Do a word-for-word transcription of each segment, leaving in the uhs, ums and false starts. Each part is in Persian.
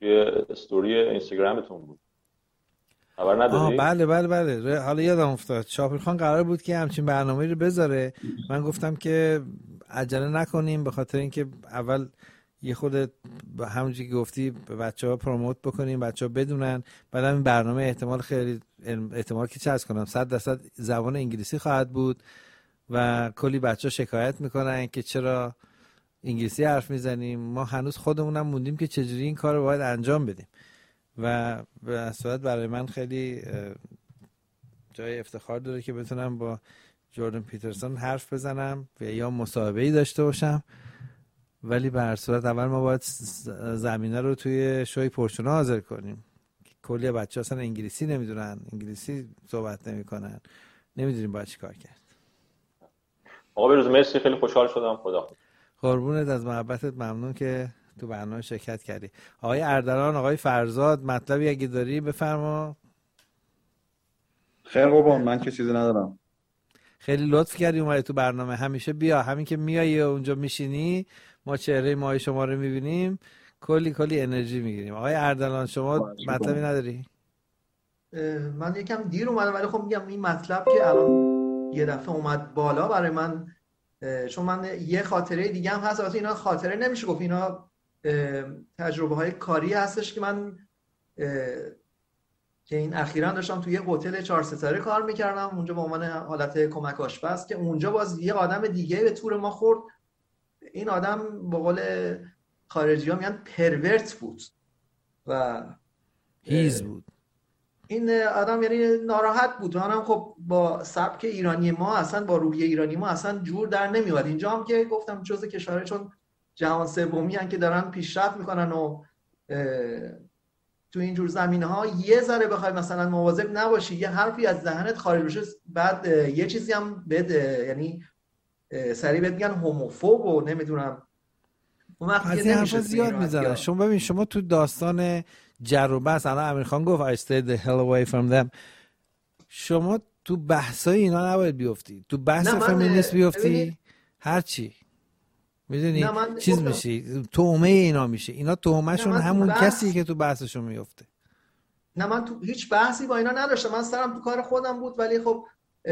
توی استوری اینستاگرامتون بود، خبر نداری؟ آه بله بله بله حالا یادم افتاد. شاپورخان قرار بود که همچین برنامه‌ای رو بذاره، من گفتم که عجله نکنیم به خاطر اینکه اول یه خود همونجوری که گفتی به بچه‌ها پروموت بکنیم، بچه‌ها بدونن، بعدم این برنامه احتمال خیلی احتمال که چه از کنم صد درصد زبان انگلیسی خواهد بود و کلی بچه‌ها شکایت میکنن که چرا انگلیسی حرف میزنیم. ما هنوز خودمونم موندیم که چجوری این کار رو باید انجام بدیم و به اصالت برای من خیلی جای افتخار داره که بتونم با جردن پیترسون حرف بزنم و یا مصاحبه‌ای داشته باشم، ولی به هر صورت اول ما باید زمینه رو توی شوی پرچونه حاضر کنیم. کلی بچه اصلا انگلیسی نمیدونن، انگلیسی صحبت نمیکنن، نمیدونیم باید چی کار کرد. آقا بروز مرسی، خیلی خوشحال شدم. خدا قربونت، از محبتت ممنون که تو برنامه شرکت کردی. آقای اردلان، آقای فرزاد، مطلبی اگه داری بفرما. خیر قربان، من که چیزی ندارم. خیلی لطف کردی اومدی تو برنامه، همیشه بیا، همین که میای اونجا میشینی ما چهره ماه شما رو میبینیم کلی کلی انرژی میگیریم. آقای اردلان شما مطلبی نداری؟ من یکم دیر اومدم ولی خب میگم این مطلب که الان یه دفعه اومد بالا برای من، چون من یه خاطره دیگه هم هست، البته اینا خاطره نمیشه گفت، اینا تجربه های کاری هستش که من که این اخیراً داشتم توی یه هتل چهار ستاره کار میکردم اونجا به عنوان حالت کمک آشپز، که اونجا باز یه آدم دیگه به تور ما خورد. این آدم به قول خارجی‌ها میگن پرورت بود و هیز بود. این آدم یعنی ناراحت بود. منم خب با سبک ایرانی ما اصلا با روحیه ایرانی ما اصلا جور در نمیاد. اینجا هم که گفتم جزء کشورهای چون جهان سومی ان که دارن پیشرفت میکنن و تو این جور زمینه‌ها یه ذره بخوای مثلا مواظب نباشی یه حرفی از ذهنت خارج بشه، بعد یه چیزی هم بده، یعنی سریع بهت میگن هوموفوب و نمیدونم اون وقتی که نمیشه زیاد میزنن. شما ببین، شما تو داستان جر و بحث، الان امیر خان گفت I stayed the hell away from them، شما تو بحثای اینا نباید بیفتی، تو بحث فمینیست بیفتی هر چی میدونی چیز میشی، تومه اینا میشه، اینا تومهشون همون بحث... کسی که تو بحثشون میفته. نه من تو هیچ بحثی با اینا نداشتم، من سرم تو کار خودم بود، ولی خب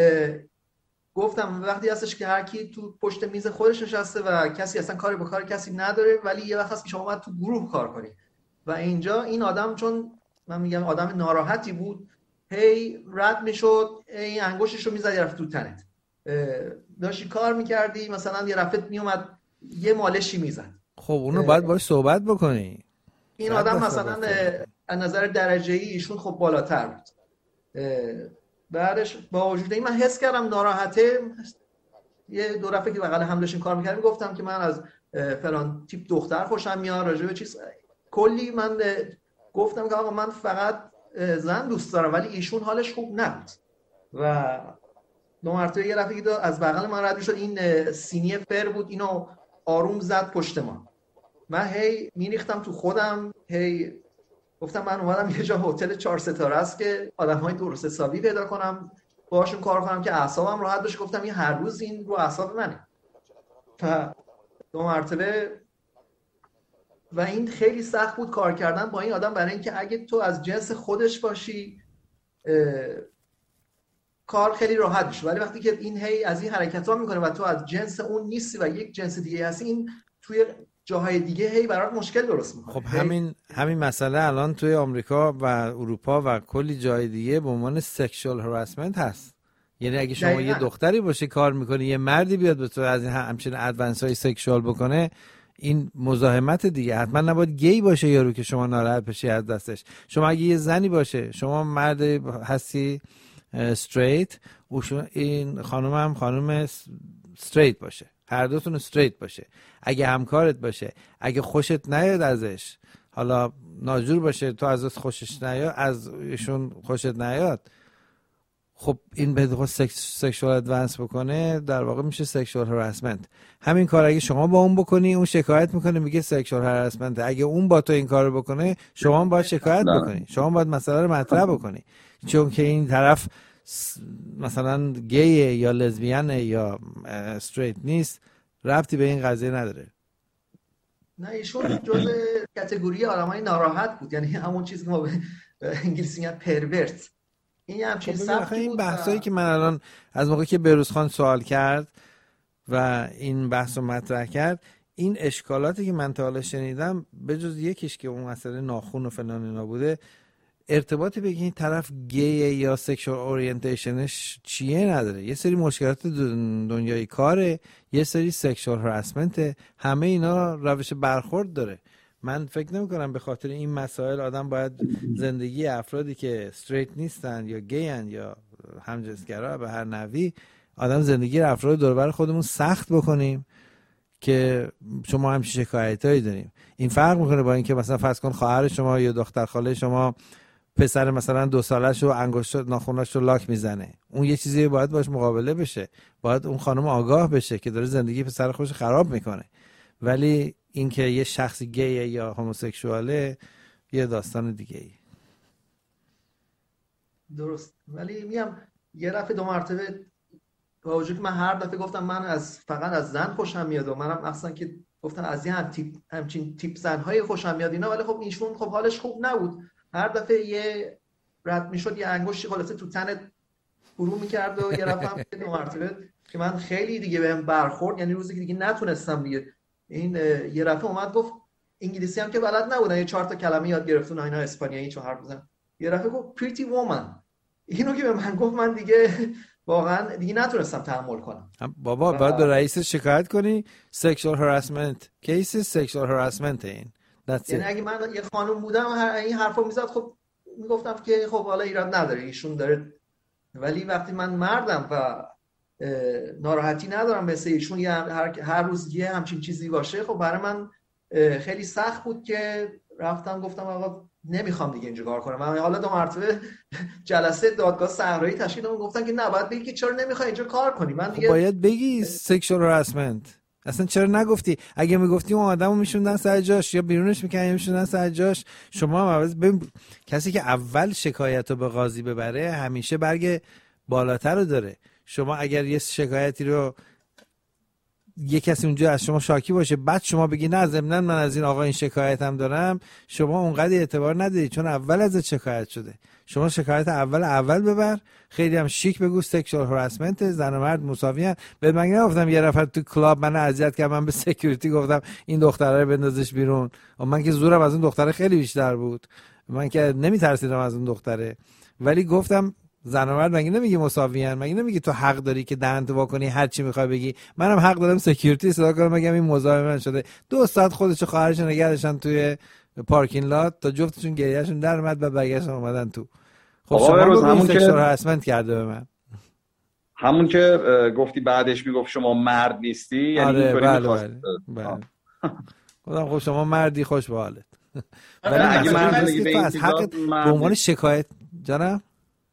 گفتم وقتی هستش که هر کی تو پشت میز خودش نشسته و کسی اصلا کاری به کار کسی نداره، ولی یه وقت هست که شما باید تو گروه کار کنی و اینجا این آدم چون من میگم آدم ناراحتی بود، هی رد میشد، این انگشتش رو میزد رفت تو تنت، داشتی کار میکردی مثلا یه رفت میومد یه مالشی میزد. خب اونو باید باش صحبت بکنی. این آدم مثلا از نظر درجه‌ای ایشون خب بالاتر بود. بعدش با وجود این من حس کردم ناراحته، یه دو رفعه که بغل هم داشتیم کار میکردیم گفتم که من از فلان تیپ دختر خوشم میاد، راجع به چیز کلی من گفتم که آقا من فقط زن دوست دارم، ولی ایشون حالش خوب نبود و دو مرتبه یه رفعه که از بغل من رد شد، این سینی فر بود، اینو آروم زد پشت ما. من هی میریختم تو خودم، هی گفتم من اومدم یه جا هتل چهار ستاره است که آدم‌های درست حسابی پیدا کنم باهاشون کار کنم که اعصابم راحت بشه. گفتم این هر روز این رو اعصاب منه. تا دو مرتبه و این خیلی سخت بود کار کردن با این آدم، برای اینکه اگه تو از جنس خودش باشی کار خیلی راحت میشه، ولی وقتی که این هی از این حرکت‌ها میکنه و تو از جنس اون نیستی و یک جنس دیگه هستی، این توی جاهای دیگه هی برات مشکل درست میکنه. خب همین همین مسئله الان توی آمریکا و اروپا و کلی جای دیگه به عنوان سکشوال هراسمنت هست. یعنی اگه شما دقیقا. یه دختری باشی کار میکنی، یه مردی بیاد به تو از این همچین ادوانس های سکشوال بکنه، این مزاحمت دیگه. حتما نباید گی باشه یارو که شما ناراحت بشی از دستش. شما اگه یه زنی باشه، شما مرد هستی استریت، این خانم هم خانم استریت باشه، هر دوتون استریت باشه، اگه همکارت باشه، اگه خوشت نیاد ازش، حالا ناجور باشه، تو ازش خوشش نیاد، از ایشون خوشت نیاد، خب این به خود سکشوال ادوانس بکنه، در واقع میشه سکشوال هراسمنت. همین کار اگه شما با اون بکنی، اون شکایت میکنه میگه سکشوال هراسمنت. اگه اون با تو این کارو بکنه، شما هم باید شکایت بکنی، شما باید مسئله رو مطرح بکنی، چون که این طرف مثلا گیه یا لزبیانه یا استریت نیست، ربطی به این قضیه نداره. نه ایشون جزء کاتگوری آدمای ناراحت بود، یعنی همون چیزی که ما به انگلیسی میگن پرورت. این همچین سبکی این بود. بحثایی و... که من الان از موقعی که بهروز خان سوال کرد و این بحث رو مطرح کرد، این اشکالاتی که من تا حالا شنیدم به جز یکیش که اون مسئله ناخون و فلان اینا بوده، ارتباطی به این طرف گیه یا سکشوال اورینتیشنش چیه نداره. یه سری مشکلات دنیای کاره، یه سری سکشوال هراسمنت، همه اینا روش برخورد داره. من فکر نمی کنم به خاطر این مسائل آدم باید زندگی افرادی که استریت نیستن یا گیان یا همجنسگرا به هر نوعی، آدم زندگی افراد دور و بر خودمون سخت بکنیم که شما هم شکایتایی داریم. این فرق میکنه با اینکه مثلا فرض کن خواهر شما یا دختر خاله شما پسر مثلا دو سالش رو انگشت ناخناش رو لاک میزنه، اون یه چیزی باید باش مقابله بشه، باید اون خانم آگاه بشه که داره زندگی پسر خودش خراب میکنه. ولی اینکه یه شخصی گیه یا هموسکسواله یه داستان دیگه ای. درست. ولی میگم یه دفعه دو مرتبه با وجود که من هر دفعه گفتم من از فقط از زن خوشم میاد و منم اصلا که گفتم از این هم تیپ همچین تیپ زنهای خوشم میاد اینا، ولی خب ایشون خب حالش خوب نبود. هر دفعه یه رد میشد یه انگشتی خلاصه تو تنت فرو میکرد و یه دفعه هم دو مرتبه که من خیلی دیگه بهم برخورد، یعنی روزی که دیگه نتونستم دیگه. این یه دفعه اومد گفت انگلیسی هم که بلد نبودن، یه چهار تا کلمه یاد گرفتون اینا اسپانیایی چه حرف بزنن. یه دفعه گفت پریتی وومن. اینو که به من گفت من دیگه واقعا دیگه نتونستم تحمل کنم. بابا باید به رئیس شکایت کنی. سکشوال هراسمنت کیس سکشوال هراسمنت این. یعنی اگه من یه خانم بودم این حرفو میزد خب میگفتم که خب حالا ایراد نداره ایشون داره، ولی وقتی من مردم و ناراحتی ندارم مثل ایشون یه هر, هر روز یه همچین چیزی باشه، خب برای من خیلی سخت بود که رفتم گفتم آقا نمیخوام دیگه اینجا کار کنم. من حالا دو مرتبه جلسه دادگاه صحرایی تشکیل دادم، گفتن که نه باید بگی که چرا نمیخوای اینجا کار کنی. من دیگه خب باید بگی سکشوال هراسمنت. اصلا چرا نگفتی؟ اگه میگفتی اون آدمو میشوندن سر جاش یا بیرونش میکنن میشوندن سر جاش. شما عوض ببین کسی که اول شکایتو به قاضی ببره همیشه برگ بالاتر رو داره. شما اگر یه شکایتی رو یه کسی اونجا از شما شاکی باشه بعد شما بگی نه ضمن من از این آقا این شکایتم دارم، شما اونقدر اعتبار نداری چون اول ازت شکایت شده. شما شکایت اول اول ببر، خیلی هم شیک بگو سکشوال هراسمنت، زن و مرد مساویان. به من نگفتم یه نفر تو کلاب من اذیت کرد، من به سکیوریتی گفتم این دختره رو بندازش بیرون. من که زورم از اون دختره خیلی بیشتر بود، من که نمیترسیدم از اون دختره، ولی گفتم زن و مرد مگه نمیگی مساویان؟ مگه نمیگی تو حق داری که دهنت وا کنی هر چی میخوای بگی؟ منم حق دارم سکیوریتی صدا کنم بگم این مزاحم من شده. دو ساعت خودش و خواهرش نگه داشتن توی پارکینگ لات تا جفتشون گریهشون در اومد و برگشتن اومدن تو. خب شما رو همون سکشوال هراسمنت کرده به من. همون که گفتی بعدش میگفت شما مرد نیستی، یعنی آره اینطوری بله می‌خواست. بله بله. گفتم خب شما مردی خوش به حالت. ولی اگه مردونگی به این چیزا به عنوان شکایت جانم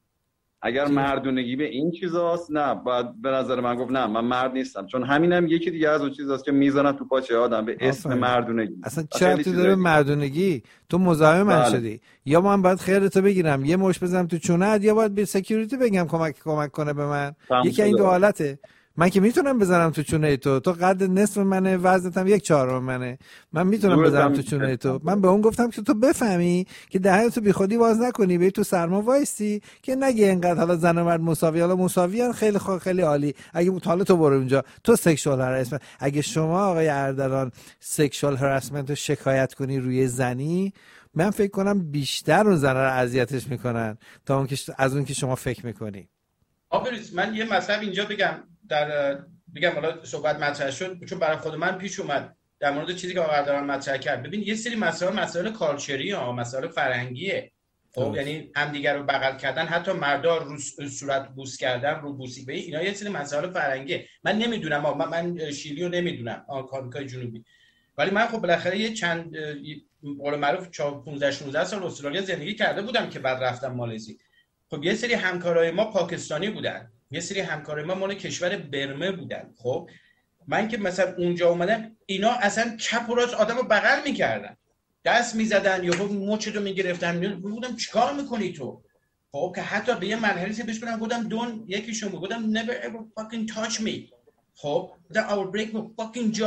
اگر مردونگی به این چیزاست نه، باید به نظر من گفت نه من مرد نیستم، چون همینم یکی دیگه از اون چیزاست که میزنن تو پاچه آدم به اسم مردونگی. اصلا چه ربطی داره مردونگی؟ تو مزاحم من بله. شدی، یا من باید خیرتو بگیرم یه مش بزنم تو چونت، یا باید به سکیوریتی بگم کمک کمک کنه به من. یکی این دو حالته. من که میتونم بزنم تو چونه تو، تو قد نصف منه، وزنت هم یک چهارم منه، من میتونم بزنم تو چونه تو. من به اون گفتم که تو بفهمی که دهنتو بیخودی باز نکنی، بری تو سرما وایسی که نگی اینقدر حالا زن و مرد مساوی، حالا مساویان خیلی خیلی عالی. اگه حالا تو برو اونجا تو سکشوال هراسمنت، اگه شما آقای اردلان سکشوال هراسمنت رو شکایت کنی روی زنی، من فکر کنم بیشتر اون زن رو اذیتش میکنن تا اون که از اون که شما فکر میکنی. آبریز من یه مطلب اینجا بگم، در بگم حالا صحبت مطرح شد چون برای خود من پیش اومد در مورد چیزی که آقا دارن مطرح کرد. ببین یه سری مسائل مسائل کالچری ها، مسائل فرهنگیه. خب یعنی همدیگر رو بغل کردن، حتی مردا رو صورت بوس کردن، رو بوسی به اینا یه سری مسائل فرهنگیه. من نمیدونم، من, من شیلی رو نمیدونم، آمریکای جنوبی، ولی من خب بالاخره یه چند قول معروف پانزده شانزده سال استرالیا زندگی کرده بودم که بعد رفتم مالزی. خب یه سری همکارای ما پاکستانی بودن، یه سری همکارای ما مال کشور برمه بودن. خب من که مثلا اونجا اومدم اینا اصلا چپ و راست آدمو بغل میکردن، دست میزدن یا مچتو میگرفتن، بودم چیکار میکنی تو؟ خب که حتی به یه مرحله بهش گفتم گفتم دون یکیشون گفتم never ever fucking touch me. خب that I will break my fucking jaw.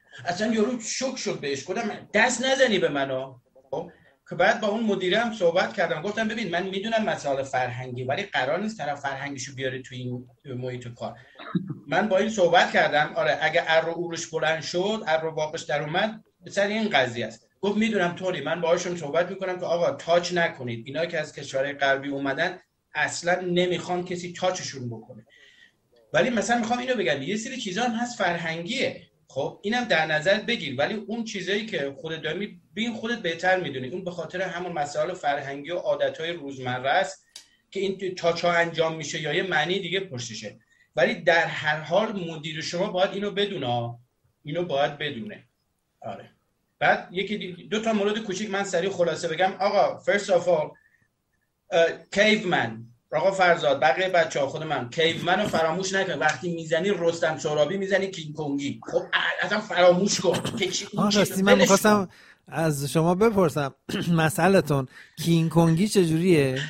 اصلا یارو شوک شد بهش، گفتم دست نزنی به منو. خب که بعد با اون مدیرم صحبت کردم، گفتم ببین من میدونم مسائل فرهنگی ولی قرار نیست طرف فرهنگیشو بیاره تو این محیط کار. من با این صحبت کردم، آره اگه ار رو اورش بلند شد، ار رو واقعش در اومد، به سر این قضیه است. گفت میدونم طوری، من باهاشون صحبت میکنم که آقا تاچ نکنید، اینا که از کشورهای غربی اومدن اصلا نمیخوان کسی تاچشون بکنه. ولی مثلا میخوام اینو بگم یه سری چیزا هم هست فرهنگیه، خب اینم در نظر بگیر، ولی اون چیزایی که خودت داری ببین خودت بهتر میدونی، اون به خاطر همون مسائل فرهنگی و عادتهای روزمره است که این تاچا انجام میشه یا یه معنی دیگه پشتشه. ولی در هر حال مدیر شما باید اینو بدونه، اینو باید بدونه. آره. بعد یکی دو تا مورد کوچیک من سریع خلاصه بگم. آقا first of all کیومن، آقا فرزاد، بقیه بچه‌ها، خود من، کیومن رو فراموش نکن. وقتی میزنی رستم سهرابی میزنی کینگ کنگی، خب اصلا فراموش کن که چی. آقا راستی من می‌خواستم از شما بپرسم مسئله‌تون کینگ کنگی چجوریه؟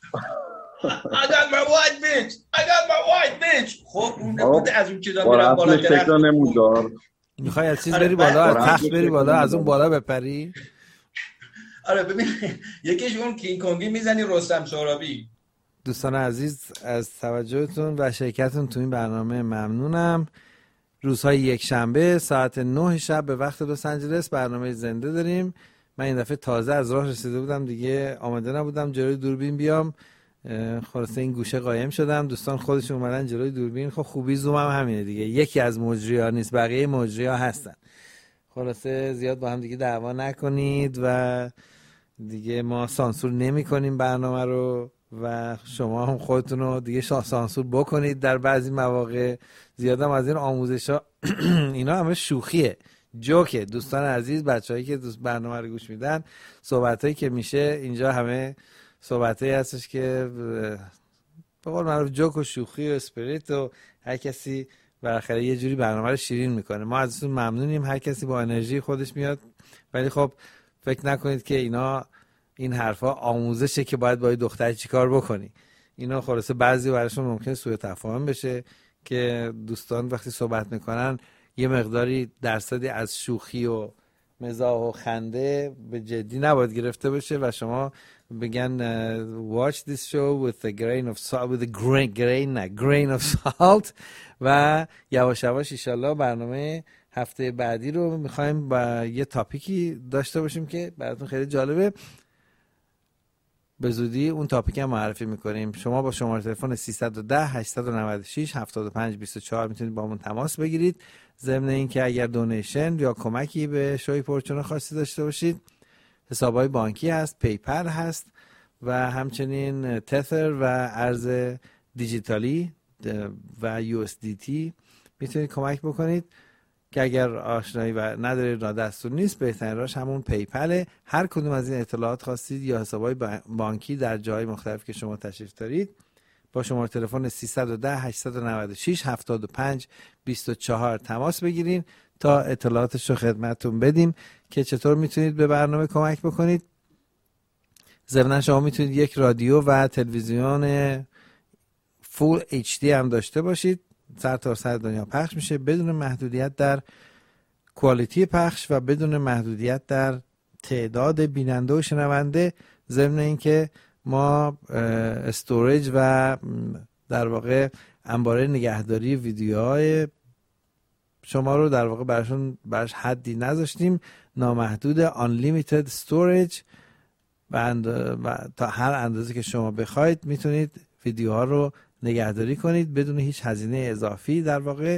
I got my white bitch I got my white bitch. خب اون نبوده از اون چیزا میرم بالا درخت نمودار. میخوای از چیز بری بالا، از تخت بری بالا، از اون بالا بپری؟ آره ببین یکیش اون کینگ کنگی میزنی رستم سهرابی. دوستان عزیز از توجهتون و شرکتتون تو این برنامه ممنونم. روزهای یک شنبه ساعت نه شب به وقت لس آنجلس برنامه زنده داریم. من این دفعه تازه از راه رسیده بودم دیگه، آماده نبودم جلوی دوربین بیام، خلاصه این گوشه قایم شدم، دوستان خودشون اومدن جلوی دوربین. خب خوبی زوم هم همینه دیگه، یکی از مجری‌ها نیست، بقیه مجری‌ها هستن. خلاصه زیاد با هم دیگه دعوا نکنید و دیگه ما سانسور نمی کنیم برنامه رو و شما هم خودتون رو دیگه سانسور بکنید در بعضی مواقع. زیادم از این آموزش ها اینا همه شوخیه، جوکه. دوستان عزیز، بچه‌هایی که دوست برنامه رو گوش میدن، صحبتایی که میشه اینجا همه صحبتایی هستش که به قول معروف جوک و شوخی و اسپریت و هر کسی بالاخره یه جوری برنامه رو شیرین میکنه. ما ازتون ممنونیم، هر کسی با انرژی خودش میاد، ولی خب فکر نکنید که اینا این حرفا آموزشه که باید با دختر چیکار بکنی. اینا خلاصه بعضی براشون ممکنه سوء تفاهم بشه که دوستان وقتی صحبت میکنن یه مقداری درصدی از شوخی و مزاح و خنده به جدی نباید گرفته بشه و شما بگن uh, watch this show with a grain of salt with a grain grain نه grain of salt و یواش یواش ان شاءالله برنامه هفته بعدی رو میخوایم با یه تاپیکی داشته باشیم که براتون خیلی جالبه. به زودی اون تاپیک هم معرفی میکنیم. شما با شماره تلفن سیصد و ده هشتصد و نود و شش هفتاد و پنج بیست و چهار میتونید با من تماس بگیرید. ضمن اینکه اگر دونیشن یا کمکی به شوی پورچون خاصی داشته باشید، حسابهای بانکی هست، پیپل هست و همچنین تثر و ارز دیجیتالی و یو اس دی تی میتونید کمک بکنید که اگر آشنایی و ندارید را دستور نیست، بهترین راهش همون پیپله. هر کدوم از این اطلاعات خواستید یا حسابهای بانکی در جای مختلف که شما تشریف دارید با شماره تلفن سیصد و ده هشتصد و نود و شش هفتاد و پنج بیست و چهار تماس بگیرین تا اطلاعاتش رو خدمتتون بدیم که چطور میتونید به برنامه کمک بکنید. ضمن شما میتونید یک رادیو و تلویزیون فول اچ دی هم داشته باشید، سر تا سر دنیا پخش میشه بدون محدودیت در کوالیتی پخش و بدون محدودیت در تعداد بیننده و شنونده. ضمن اینکه ما استوریج و در واقع انباره نگهداری ویدیوهای شما رو در واقع براشون براش حدی نذاشتیم، نامحدود unlimited storage و, اند... و تا هر اندازه که شما بخواید میتونید ویدیوها رو نگهداری کنید بدون هیچ هزینه اضافی. در واقع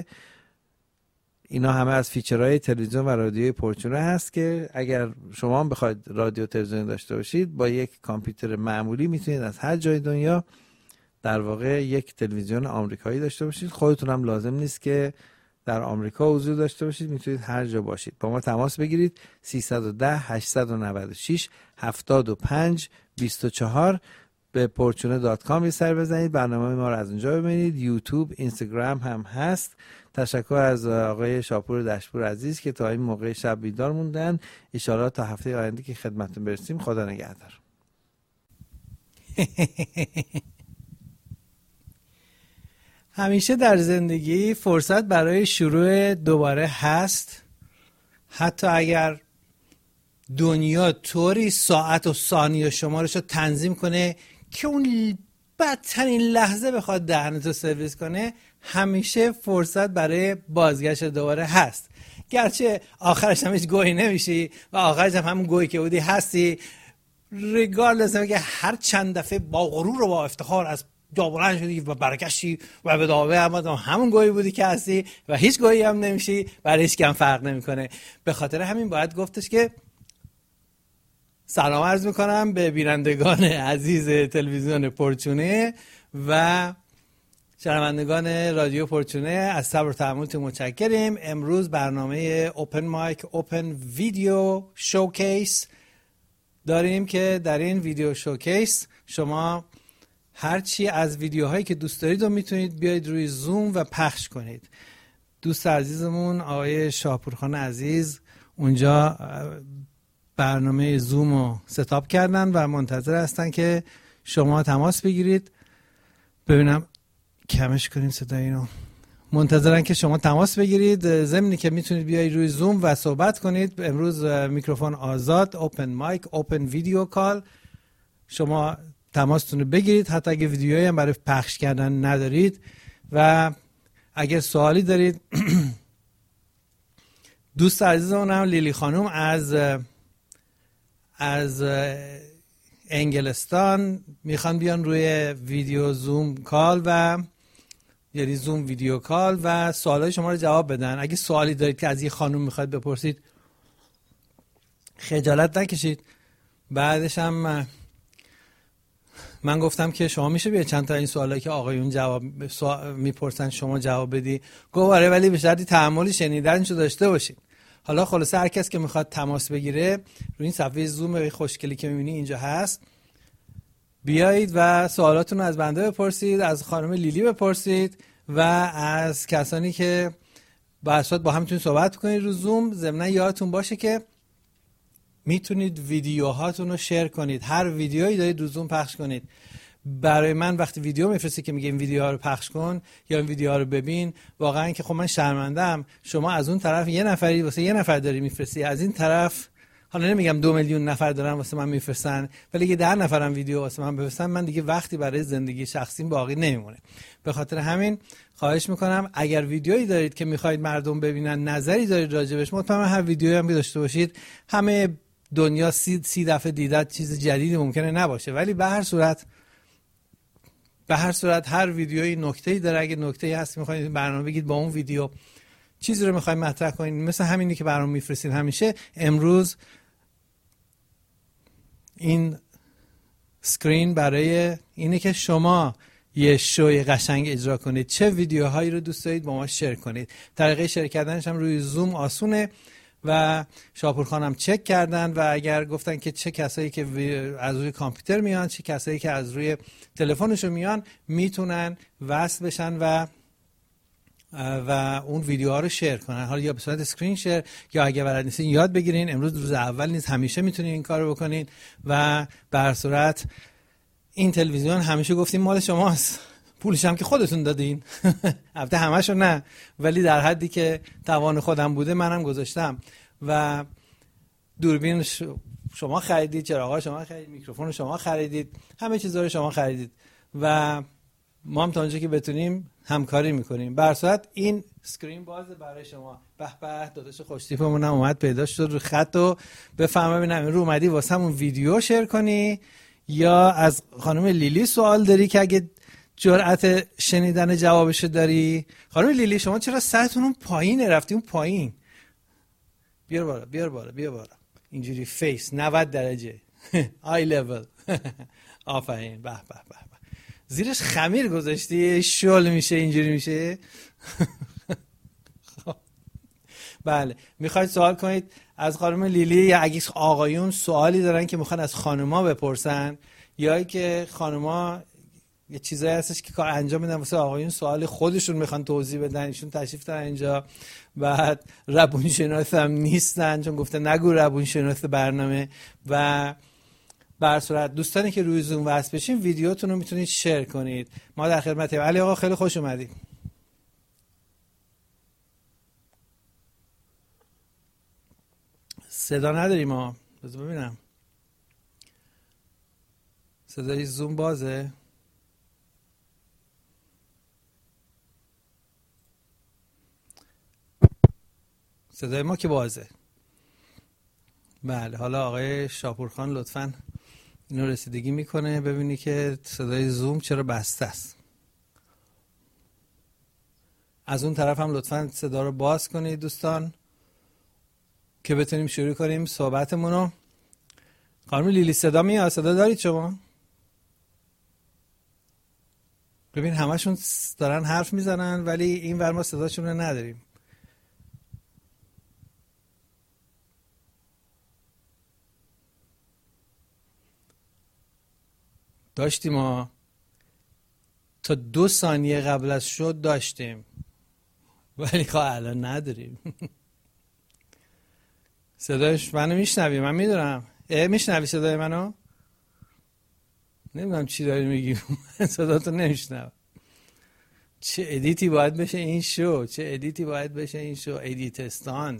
اینا همه از فیچرهای تلویزیون و رادیوی پورچونه هست که اگر شما هم بخواید رادیو تلویزیون داشته باشید با یک کامپیوتر معمولی میتونید از هر جای دنیا در واقع یک تلویزیون آمریکایی داشته باشید. خودتون هم لازم نیست که در آمریکا حضور داشته باشید، میتونید هر جا باشید. با ما تماس بگیرید سیصد و ده هشتصد و نود و شش هفتاد و پنج بیست و چهار. به پورچونه دات کام یه سر بزنید، برنامه ما رو از اونجا ببینید. یوتیوب، اینستاگرام هم هست. تشکر از آقای شاپور دشپور عزیز که تا این موقع شب بیدار موندن. ان شاءالله تا هفته آینده که خدمتتون برسیم. خدا نگهدار. همیشه در زندگی فرصت برای شروع دوباره هست حتی اگر دنیا طوری ساعت و ثانیه شمارش رو تنظیم کنه که اون بدترین لحظه بخواد دهنتو سرویس کنه، همیشه فرصت برای بازگشت دوباره هست. گرچه آخرش هم هیچ گویی نمیشی و آخرش هم همون گویی که بودی هستی، ریگاردلس که هر چند دفعه با غرور و با افتخار از جا بلند شدی و برگشتی و به داوه هم همون گویی بودی که هستی و هیچ گویی هم نمیشی، برای هیچ کم فرق نمیکنه. به خاطر همین باید گفتش که سلام عرض میکنم به بینندگان عزیز تلویزیون پرچونه و شنوندگان رادیو پرچونه. از صبر و تحملتون متشکریم. امروز برنامه اوپن مایک اوپن ویدیو شوکیس داریم که در این ویدیو شوکیس شما هرچی از ویدیوهایی که دوست دارید رو میتونید بیاید روی زوم و پخش کنید. دوست عزیزمون آقای شاپورخان عزیز اونجا برنامه زوم رو ستاپ کردن و منتظر هستن که شما تماس بگیرید. ببینم کمش کنیم صدای اینو. منتظرن که شما تماس بگیرید، ضمنی که میتونید بیاید روی زوم و صحبت کنید. امروز میکروفون آزاد، اوپن مایک اوپن ویدیو کال، شما تماستون رو بگیرید حتی اگه ویدیویی هم برای پخش کردن ندارید. و اگر سوالی دارید دوست عزیزمون هم لیلی خانم از از انگلستان میخوان بیان روی ویدیو زوم کال و یعنی زوم ویدیو کال و سوالای شما رو جواب بدن. اگه سوالی دارید که از یه خانم میخواید بپرسید خجالت نکشید. بعدش هم من گفتم که شما میشه بیاید چند تا این سوالایی که آقایون جواب سوال میپرسن شما جواب بدی. گفت آره ولی به شرطی تحمل شنیدنشو داشته باشید. حالا خلاصه هر کس که میخواد تماس بگیره روی این صفحه زوم خوشگلی که میبینی اینجا هست بیایید و سوالاتون رو از بنده بپرسید، از خانم لیلی بپرسید و از کسانی که با اساس با هم میتونید صحبت کنید رو زوم. ضمن یادتون باشه که میتونید ویدیوهاتون رو شیر کنید، هر ویدیویی دارید رو زوم پخش کنید. برای من وقتی ویدیو میفرستی که میگه این ویدیوها رو پخش کن یا این ویدیوها رو ببین، واقعا که خب من شرمنده‌ام. شما از اون طرف یه نفری واسه یه نفر داری میفرستی، از این طرف حالا نمیگم دو میلیون نفر دارن واسه من میفرستن، ولی اگه ده نفرم ویدیو واسه من بفرستن من دیگه وقتی برای زندگی شخصیم باقی نمیمونه. به خاطر همین خواهش میکنم اگر ویدیویی دارید که میخواید مردم ببینن، نظری دارید راجبش، مطمئنم هر ویدیویی هم داشته باشید همه دنیا سی, سی دفعه دیده چیز جدیدی ممکنه نباشه، ولی به هر صورت به هر صورت هر ویدیویی نکته‌ای داره. اگه نکته‌ای هست میخواید برنامه بگید با اون ویدیو چیزی رو میخواید مطرح کنید مثل همینی که برنامه میفرستین همیشه. امروز این سکرین برای اینه که شما یه شوی قشنگ اجرا کنید. چه ویدیوهایی رو دوست دارید با ما شیر کنید. طریقه شیر کردنش هم روی زوم آسونه و شاپورخان هم چک کردن و اگر گفتن که چه کسایی که از روی کامپیوتر میان، چه کسایی که از روی تلفنشون میان، میتونن وصل بشن و و اون ویدیوها رو شیر کنن، حالا یا به صورت اسکرین شیر یا اگه بلد نیستین یاد بگیرین. امروز روز اول نیست، همیشه میتونین این کارو بکنین و به هر صورت این تلویزیون همیشه گفتیم مال شماست، پولش هم که خودتون دادین. البته همه‌شو نه، ولی در حدی که توان خودم بوده منم گذاشتم. و دوربین شما خریدید، چراغا شما خریدید، میکروفون شما خریدید، همه چیزا رو شما خریدید و ما هم تا اونجا که بتونیم همکاری میکنیم. به هر صورت این سکرین بازه برای شما. به به داداش خوشتیپمون هم اومد پیدا شد رو خط و بفهمم ببینم رو اومدی واسه همون ویدیو شیر کنی یا از خانم لیلی سوال داری که اگه جرأت شنیدن جوابش داری. خانم لیلی شما چرا سرتون اون پایینه، رفتی اون پایین؟ بیار بالا بیار بالا بیار بالا اینجوری فیس نود درجه آی لول. آفرین. به به به زیرش خمیر گذاشتی شل میشه اینجوری میشه. بله میخواید سوال کنید از خانم لیلی یا اگه آقایون سوالی دارن که میخوان از خانوما بپرسن یا که خانوما یه چیزایی هستش که کار انجام میدن واسه آقایون سوال خودشون میخوان توضیح بدن، ایشون تشریف دارن اینجا بعد روان شناس هم نیستن چون گفته نگو روان شناس برنامه. و به هر صورت دوستانی که روی زوم وصل بشین ویدیوتون رو میتونید شیر کنید. ما در خدمتیم. علی آقا خیلی خوش اومدید. صدا نداریم ما. بذار ببینم صدای زوم بازه. صدای ما که بازه. بله حالا آقای شاپورخان لطفاً اینو رسیدگی میکنه ببینی که صدای زوم چرا بسته است. از اون طرف هم لطفاً صدا رو باز کنید دوستان که بتونیم شروع کنیم صحبتمون رو. خانم لیلی صدا میاد؟ صدا دارید شما؟ ببین همشون دارن حرف میزنن ولی این ور ما صداشون رو نداریم. داشتیم ما تا دو ثانیه قبل از شد داشتیم ولی خب الان نداریم. صدایش منو میشنوی؟ من میدونم. اه میشنوی صدای منو؟ نمیدونم چی داری میگی. صداتو نمیشنوم. چه ادیتی باید بشه این شو، چه ادیتی باید بشه این شو. ادیتستان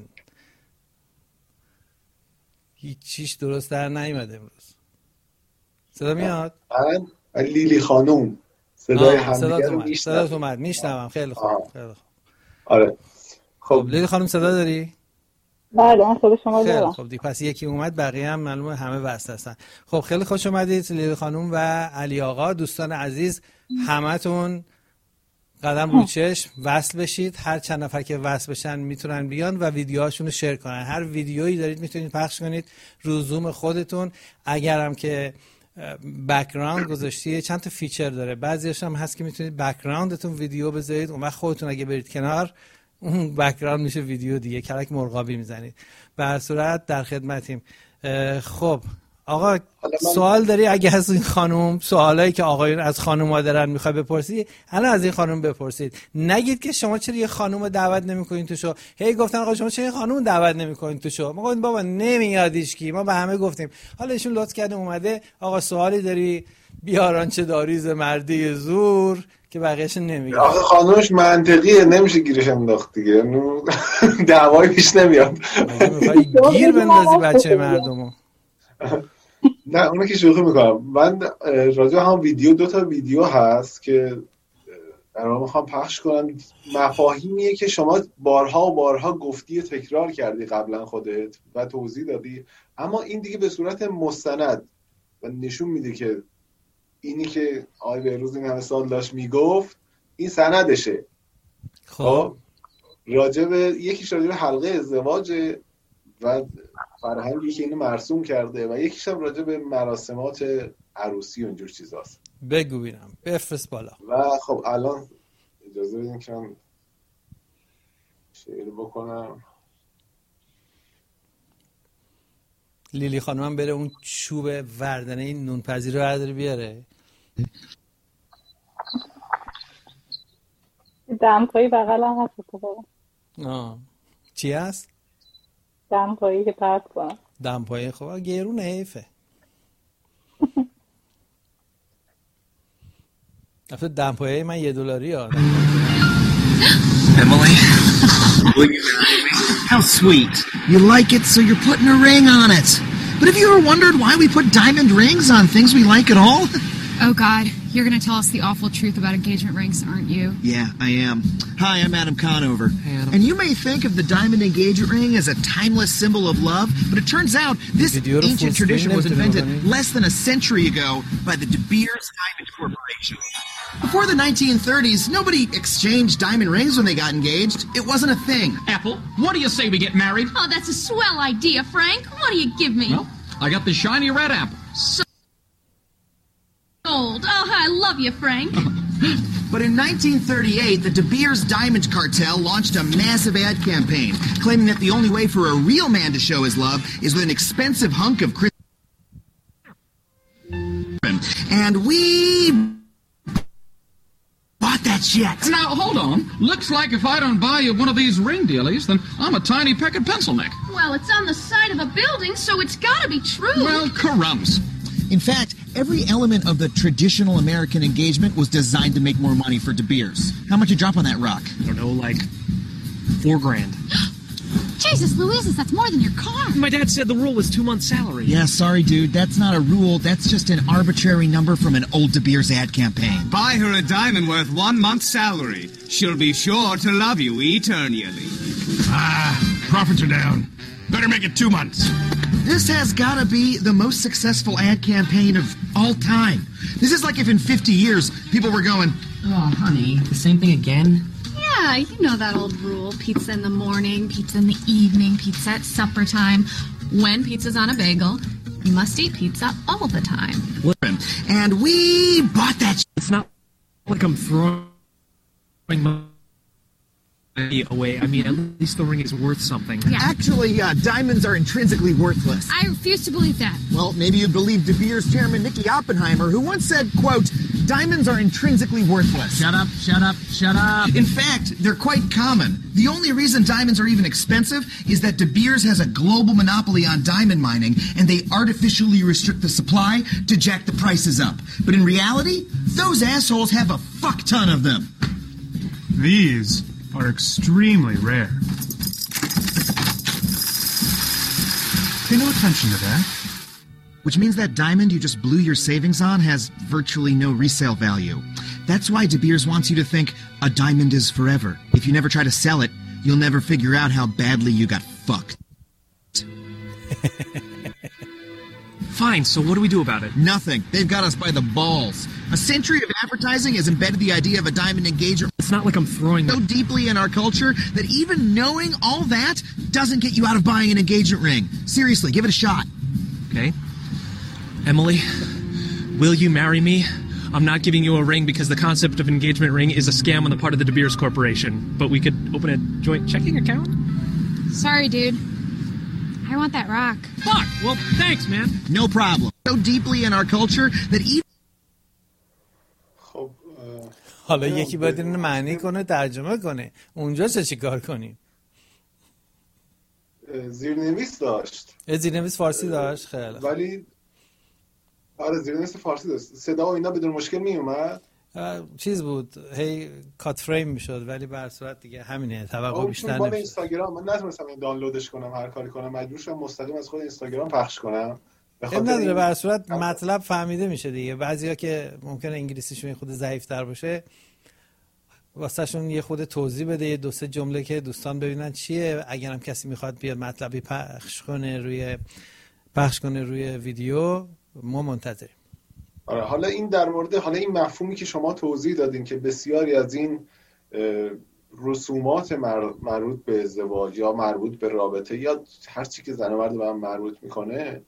هیچ چیش درست در نیومده امروز. صدا میاد؟ من لیلی خانوم صدای همدیگه رو میشنوم. صدات اومد میشنوم. خیلی خوب. خیلی خوب. آره خب لیلی خانوم صدا داری؟ بله من صدا شما دارم. خب دیگه پس یکی اومد بقیه هم معلومه همه بسته هستن. خب خیلی خوش اومدید لیلی خانوم و علی آقا. دوستان عزیز همتون قدم رو چشم وصل بشید. هر چند نفر که وصل بشن میتونن بیان و ویدیوهاشون رو شیر کنن. هر ویدیویی دارید میتونید پخش کنید رو زوم خودتون. اگرم که بک‌گراند گذاشتی چند تا فیچر داره، بعضیش هم هست که میتونید بک‌گراندتون ویدیو بذارید، اون وقت خودتون اگه برید کنار اون بک‌گراند میشه ویدیو دیگه، کلک مرغابی میزنید. به هر صورت در خدمتیم. خب آقا سوال داری اگه از این خانم، سوالایی که آقایون از خانوما دارن میخوای بپرسی الان از این خانم بپرسید. نگید که شما چرا یه خانومو دعوت نمیکنین تو شو. هی گفتن آقا شما چرا یه خانومو دعوت نمیکنین تو شو. ما گفتیم بابا نمیادش کی، ما به همه گفتیم. حالا ایشون لطف کرده اومده آقا سوالی داری بیاران چه داریز مردی زور که بقیه‌اش نمیگه. آخه خانومش منطقیه نمیشه گیرش انداخت دیگه. دعوایی پیش نمیاد. گیر بندازی بچه مردمو. نه اونو که شوخی میکنم. من راجع هم ویدیو دو تا ویدیو هست که در واقع میخوام پخش کنم. مفاهیمیه که شما بارها و بارها گفتی تکرار کردی قبلا خودت و توضیح دادی، اما این دیگه به صورت مستند و نشون میده که اینی که آقای بهروز این همه سال داشت میگفت این سندشه. خب راجع به یکیش راجع به حلقه ازدواج و فرهنگی که اینو مرسوم کرده و یکیش هم راجع به مراسمات عروسی و اینجور چیزاست. بگو بینم بفرست بالا. و خب الان اجازه بدین که من شیر بکنم. لیلی خانومم بره اون چوب وردنه این نونپذیر رو برداره بیاره. دمپایی بغل هم هست تو بابا. آه چی هست؟ دمپایی که پرد کنم. دمپایی خب گرونه حیفه. افت دمپایی من یه دلاری ها. Emily, will you marry me? How sweet. You like it, so you're putting a ring on it. But have you ever wondered why we put diamond rings on things we like at all? Oh, God. You're going to tell us the awful truth about engagement rings, aren't you? Yeah, I am. Hi, I'm Adam Conover. Hey, Adam. And you may think of the diamond engagement ring as a timeless symbol of love, but it turns out this ancient tradition was invented less than a century ago by the De Beers Diamond Corporation. Before the nineteen thirties, nobody exchanged diamond rings when they got engaged. It wasn't a thing. Apple, what do you say we get married? Oh, that's a swell idea, Frank. What do you give me? Well, I got the shiny red apple. So old. Oh, I love you, Frank. But in nineteen thirty-eight, the De Beers Diamond Cartel launched a massive ad campaign, claiming that the only way for a real man to show his love is with an expensive hunk of crystal. And we bought that shit. Now, hold on. Looks like if I don't buy you one of these ring dealies, then I'm a tiny peck of pencil neck. Well, it's on the side of a building, so it's gotta be true. Well, crumbs. In fact, every element of the traditional American engagement was designed to make more money for De Beers. How much you drop on that rock? I don't know, like four grand. Jesus, Louises, that's more than your car. My dad said the rule was two months' salary. Yeah, sorry, dude. That's not a rule. That's just an arbitrary number from an old De Beers ad campaign. Buy her a diamond worth one month's salary. She'll be sure to love you eternally. Ah, profits are down. Better make it two months. This has gotta be the most successful ad campaign of all time. This is like if in fifty years people were going, oh, honey, the same thing again? Yeah, you know that old rule. Pizza in the morning, pizza in the evening, pizza at supper time. When pizza's on a bagel, you must eat pizza all the time. And we bought that shit. It's not like I'm throwing money away. I mean, at least the ring is worth something. Yeah. Actually, uh, diamonds are intrinsically worthless. I refuse to believe that. Well, maybe you believe De Beers chairman Nicky Oppenheimer, who once said, quote, diamonds are intrinsically worthless. Shut up, shut up, shut up. In fact, they're quite common. The only reason diamonds are even expensive is that De Beers has a global monopoly on diamond mining, and they artificially restrict the supply to jack the prices up. But in reality, those assholes have a fuck ton of them. These are extremely rare. Pay no attention to that. Which means that diamond you just blew your savings on has virtually no resale value. That's why De Beers wants you to think a diamond is forever. If you never try to sell it, you'll never figure out how badly you got fucked. Fine, so what do we do about it? Nothing. They've got us by the balls. A century of advertising has embedded the idea of a diamond engagement. It's not like I'm throwing so deeply in our culture that even knowing all that doesn't get you out of buying an engagement ring. Seriously, give it a shot. Okay. Emily, will you marry me? I'm not giving you a ring because the concept of engagement ring is a scam on the part of the De Beers Corporation. But we could open a joint checking account? Sorry, dude. I want that rock. Fuck! Well, thanks, man. No problem. So deeply in our culture that even... خب حالا یکی باید اینو معنی کنه ترجمه کنه. اونجا چه چیکار کنیم؟ زیرنویس داشت. زیرنویس فارسی داشت خیلی. ولی آره زیرنویس فارسی داشت. صدا و اینا بدون مشکل می اومد. چیز بود هی کات فریم میشد ولی به هر صورت دیگه همینه توقع بیشتر نمیشه. من اینستاگرام من نتونستم این دانلودش کنم هر کاری کنم مجبور شدم مستقیم از خود اینستاگرام پخش کنم. به خاطر نداره به هر صورت مطلب فهمیده میشه دیگه. بعضیا که ممکنه انگلیسیشون خود ضعیف‌تر باشه واسهشون یه خود توضیح بده یه دو سه جمله که دوستان ببینن چیه. اگرم کسی میخواد بیاد مطلبی پخش کنه روی پخش کنه روی ویدیو ما منتظریم. آره حالا این در مورد حالا این مفهومی که شما توضیح دادین که بسیاری از این رسومات مربوط به ازدواج یا مربوط به رابطه یا هر چی که زن و مرد به هم مربوط میکنه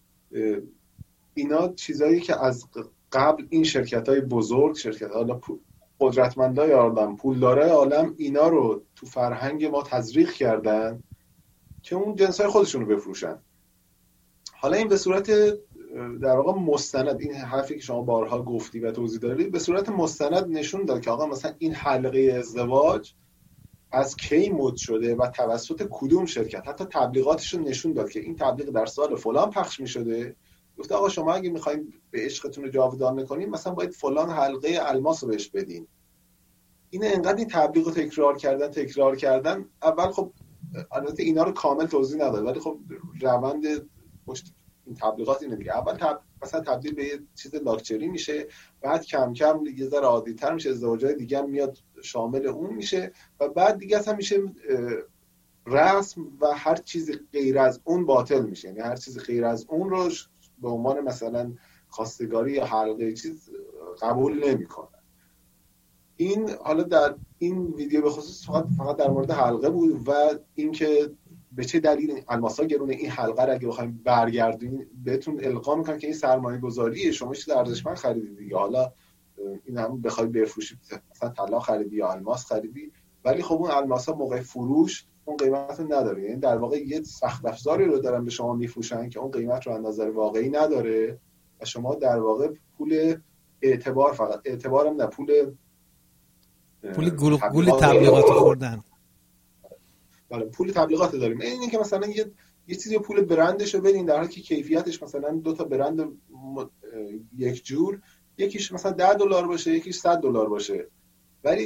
اینا چیزایی که از قبل این شرکت‌های بزرگ شرکت حالا قدرتمندای عالم پولدارای عالم اینا رو تو فرهنگ ما تزریق کردن که اون جنسای خودشون رو بفروشن. حالا این به صورت در واقع مستند این حرفی که شما بارها گفتی و توضیح دادید به صورت مستند نشون داد که آقا مثلا این حلقه ازدواج از کی مد شده و توسط کدوم شرکت حتی تبلیغاتش رو نشون داد که این تبلیغ در سال فلان پخش می شده. گفته آقا شما اگه میخواین به عشقتون رو جاودانه کنین مثلا باید فلان حلقه الماس رو بهش بدین. این انقدر این تبلیغ رو تکرار کردن تکرار کردن اول خب البته اینا رو کامل توضیح نداد ولی خب روند پشت این تبلیغات اینه دیگه. اول تب... مثلا تبدیل به یه چیز لاکچری میشه بعد کم کم یه ذره عادی‌تر میشه ازدواج‌های دیگه هم میاد شامل اون میشه و بعد دیگه اصلا میشه رسم و هر چیز غیر از اون باطل میشه. یعنی هر چیز غیر از اون رو به عنوان مثلا خواستگاری یا حلقه چیز قبول نمیکنن. این حالا در این ویدیو به خصوص فقط فقط در مورد حلقه بود و اینکه به چه دلیل الماسا گرونه این حلقه رو اگه بخوایم برگردونین بهتون القا میکنن که این سرمایه گذاریه شما چیز ارزشمند خریدید دیگه. حالا این هم بخوای بفروشید مثلا طلا خریدی یا الماس خریدی ولی خب اون الماسا موقع فروش اون قیمت رو نداره. یعنی در واقع یه سخت افزاری رو دارن به شما میفروشن که اون قیمت رو از نظر واقعی نداره و شما در واقع پول اعتبار فقط اعتبارم نه پول پول گول گول تبلیغات خوردن. بله پول تبلیغات داریم. این که مثلا یه یه چیزی پول برندش رو بدین در حالی که کیفیتش مثلا دو تا برند یک جور یکیش مثلا ده دلار باشه یکیش صد دلار باشه ولی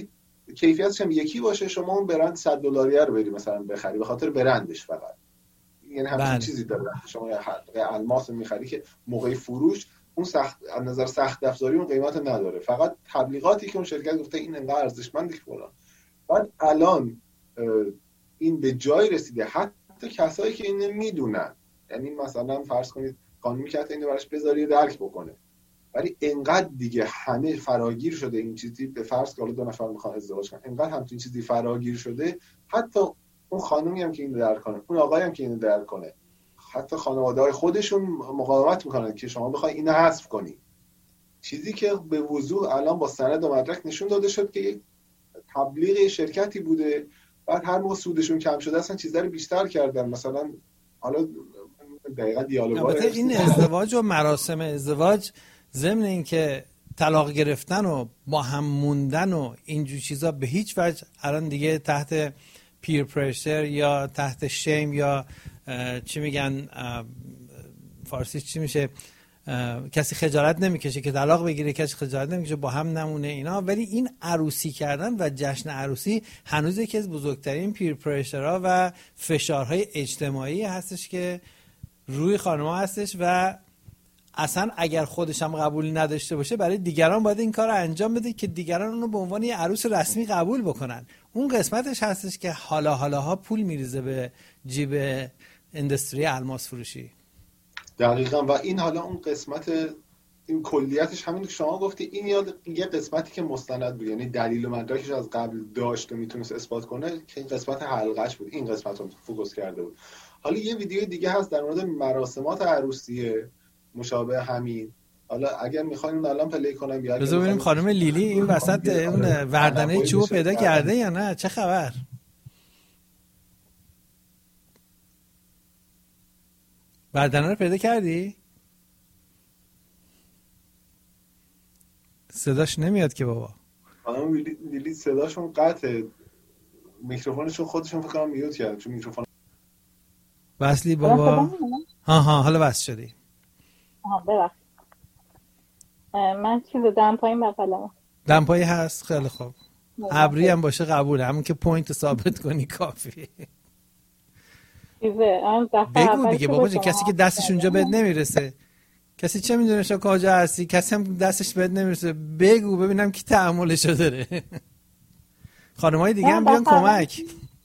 کیفیتش هم یکی باشه، شما اون برند صد دلاری رو بری مثلا بخری به خاطر برندش فقط، یعنی همین چیزی داره. شما یه حلقه الماس میخری که موقع فروش اون سخت از نظر سخت افزاری اون قیمت نداره، فقط تبلیغاتی که اون شرکت گفته این انقدر ارزشمنده که فلان. بعد الان این به جای رسیده حتی کسایی که اینو میدونن، یعنی مثلا فرض کنید قانونی که اینو براش بذاری درک بکنه، ولی انقدر دیگه همه فراگیر شده این چیزی، به فرض که حالا دو نفر میخوان ازدواج کنن، انقدر همچین چیزی فراگیر شده، حتی اون خانومی هم که اینو درک کنه، اون آقایی هم که اینو درک کنه، حتی خانواده‌های خودشون مقاومت میکنن که شما بخوای اینو حذف کنی. چیزی که به وضوح الان با سند و مدرک نشون داده شد که یک تبلیغ شرکتی بوده، بعد هر موقع سودشون کم شده اصلا چیزا رو بیشتر کردن. مثلا حالا دقیقاً دیالوگا این ازدواج و مراسم ازدواج ضمن اینکه طلاق گرفتن و با هم موندن و اینجور چیزا به هیچ وجه الان دیگه تحت پیر پرشر یا تحت شیم یا چی میگن فارسی چی میشه، کسی خجالت نمیکشه که طلاق بگیره، کسی خجالت نمیکشه با هم نمونه اینا. ولی این عروسی کردن و جشن عروسی هنوز یکی از بزرگترین پیر پرشرها و فشارهای اجتماعی هستش که روی خانم‌ها هستش و اصلا اگر خودش هم قبول نداشته باشه برای دیگران باید این کار رو انجام بده که دیگران اونو به عنوان یه عروس رسمی قبول بکنن. اون قسمتش هستش که حالا حالاها پول میریزه به جیب اندستری الماس فروشی. دقیقاً. و این حالا اون قسمت، این کلیتش همین که شما گفتی، این یاد یه قسمتی که مستند بود، یعنی دلیل و مدرکش از قبل داشت و میتونست اثبات کنه، که این قسمت حلقش بود، این قسمت رو فوکس کرده بود. حالا یه ویدیو دیگه هست در مورد مراسمات عروسی مشابه همین، حالا اگر میخواین الان پلی کنم یا بذار ببینیم خانم لیلی این وسط اون وردنه چوب پیدا کرده یا نه، چه خبر؟ وردنه رو پیدا کردی؟ صداش نمیاد که بابا. خانم لیلی صداشون قطعه، میکروفونشون خودشون فکر کنم میوت کرد چون میکروفون وصلی بابا. ها ها حالا وصل شدی. آها ببخشید. من چیز دمپایی بغلمه. دمپایی هست، خیلی خوب. ابری هم باشه قبوله، همون که پوینت ثابت کنی کافیه. بگو دیگه بابا جون، کسی که دستش اونجا بهت نمیرسه، کسی چه میدونه شما کجا هستی، کسی هم دستش بهت نمیرسه، بگو ببینم کی تحملشو داره. خانمای دیگه هم بیان کمک.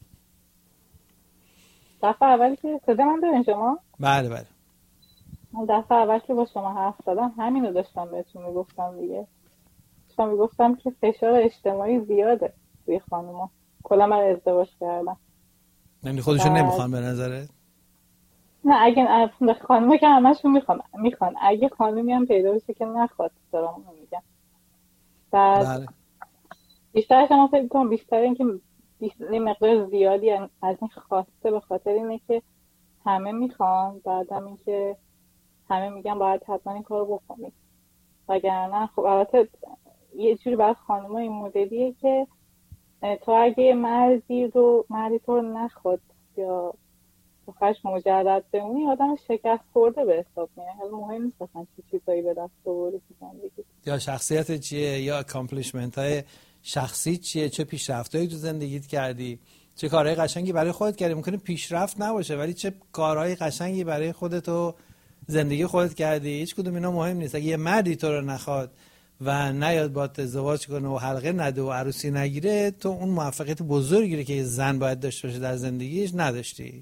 دفعه اولی که صدا من دارین شما؟ بله بله. من دفعه اول که با شما حرف زدم همینو داشتم بهتون میگفتم دیگه. داشتم میگفتم که فشار اجتماعی زیاده توی خانوما کلا برای ازدواج کردن. یعنی خودشون بعد... نمیخوان به نظرت؟ نه اگه خانوما که همشون میخوان میخوان اگه خانومی هم پیدا بشه که نخواد، دارم میگم. بعد بله. بیشترش هم فکر کنم بیشتر این که یه مقدار زیادی از این خواسته به خاطر اینه که همه میخوان، بعدم این که همه میگن باید حتما این کارو بکنید، وگرنه خب البته یه جوری برای خانم‌ها این مدلیه که تو اگه مردی رو مردی تو رو نخواد یا بخواهش مجرد بمونی، آدم شکست خورده به حساب میاد. حالا مهم نیست اصلا چه چیزایی به دست آوردی تو زندگی، یا شخصیت چیه، یا اکامپلیشمنت های شخصی چیه، چه پیشرفتایی تو زندگیت کردی، چه کارهای قشنگی برای خودت کردی. ممکنه پیشرفت نباشه ولی چه کارهای قشنگی برای خودت و زندگی خودت کردی. هیچ کدوم اینا مهم نیست. اگه یه مردی تو رو نخواد و نیاد باهات ازدواج کنه و حلقه نده و عروسی نگیره، تو اون موفقیت بزرگی که یه زن باید داشته باشه در زندگیش نداشتی.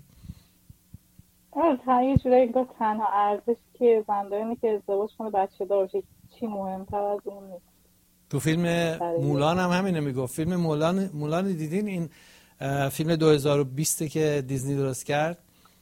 آره، یه جورایی انگار تنها ارزش که زن داره اینه که ازدواج کنه، بچه دار بشه. چی مهمتر از اون نیست. تو فیلم مولان هم همینه میگفت. فیلم مولان مولان دیدین؟ این فیلم دو هزار و بیست که دیزنی درست کرد.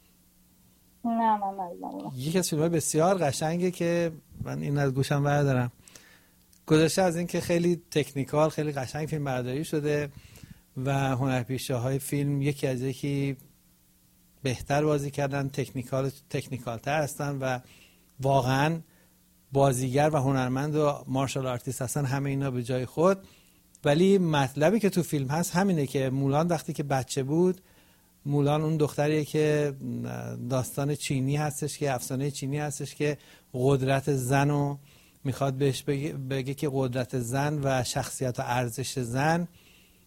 نه من ندیدم. یکی از فیلم‌های بسیار قشنگه که من این از گوشم بردارم. گذشته از این که خیلی تکنیکال، خیلی قشنگ فیلم برداری شده و هنرپیشه‌های فیلم یکی از یکی بهتر بازی کردن، تکنیکال تکنیکال تر هستن و واقعا بازیگر و هنرمند و مارشال آرتیست هستن، همه اینا به جای خود. ولی مطلبی که تو فیلم هست همینه که مولان وقتی که بچه بود، مولان اون دختریه که داستان چینی هستش، که افسانه چینی هستش که قدرت زن رو میخواد بهش بگه, بگه که قدرت زن و شخصیت و ارزش زن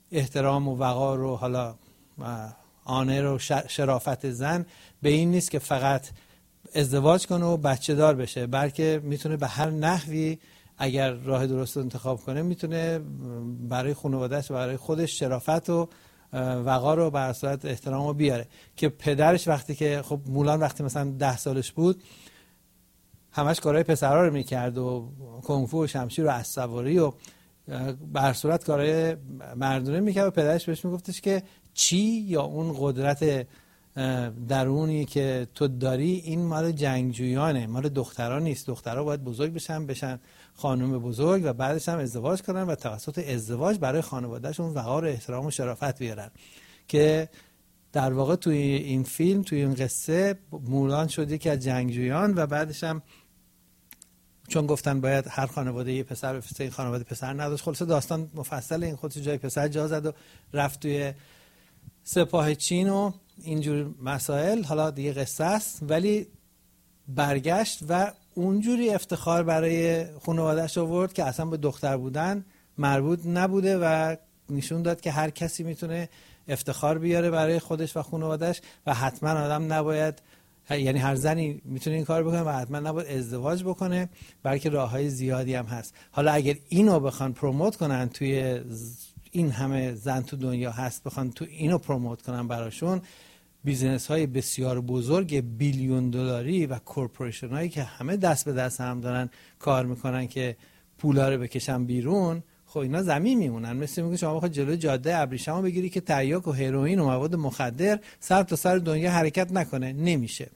احترام و وقار و حالا آنر و شرافت زن به این نیست که فقط ازدواج کنه و بچه دار بشه، بلکه میتونه به هر نحوی اگر راه درست انتخاب کنه میتونه برای خانواده‌اش و برای خودش شرافت و وقار رو بر اساس احترام رو بیاره. که پدرش وقتی که خب مولان وقتی مثلا ده سالش بود همش کارهای پسرها رو میکرد و کنگفو و شمشیر و اسب‌سواری و بر صورت کارهای مردونه میکرد و پدرش بهش میگفتش که چی یا اون قدرت درونی که تو داری این مال جنگجویانه، مال دختران نیست. دخترها باید بزرگ بشن بشن خانم بزرگ و بعدش هم ازدواج کنن و توسط ازدواج برای خانوادهشون وقار و احترام و شرافت بیارن. که در واقع توی این فیلم توی این قصه مولان شده که از جنگجویان و بعدش هم چون گفتن باید هر خانواده یه پسر بفرسته، این خانواده پسر نداشت. خلاصه داستان مفصل این خودش جای پسر جا زد و رفت توی سپاه چین و اینجور مسائل. حالا دیگه قصه است ولی برگشت و اونجوری افتخار برای خانواده‌اش آورد که اصلا به دختر بودن مربوط نبوده و نشون داد که هر کسی میتونه افتخار بیاره برای خودش و خانواده‌اش و حتما آدم نباید، یعنی هر زنی میتونه این کار بکنه و حتما نباید ازدواج بکنه، بلکه راههای زیادی هم هست. حالا اگر اینو بخوان پروموت کنن توی این همه زن تو دنیا هست بخوان تو اینو پروموت کنن براشون، بیزنس های بسیار بزرگ بیلیون دلاری و کورپوریشن هایی که همه دست به دست هم دارن کار میکنن که پولا رو بکشن بیرون، خب اینا زمین میمونن. مثل میگه شما بخواد جلوی جاده ابریشمو بگیری که تریاک و هروئین و مواد مخدر سر تا سر دنیا حرکت نکنه، نمیشه.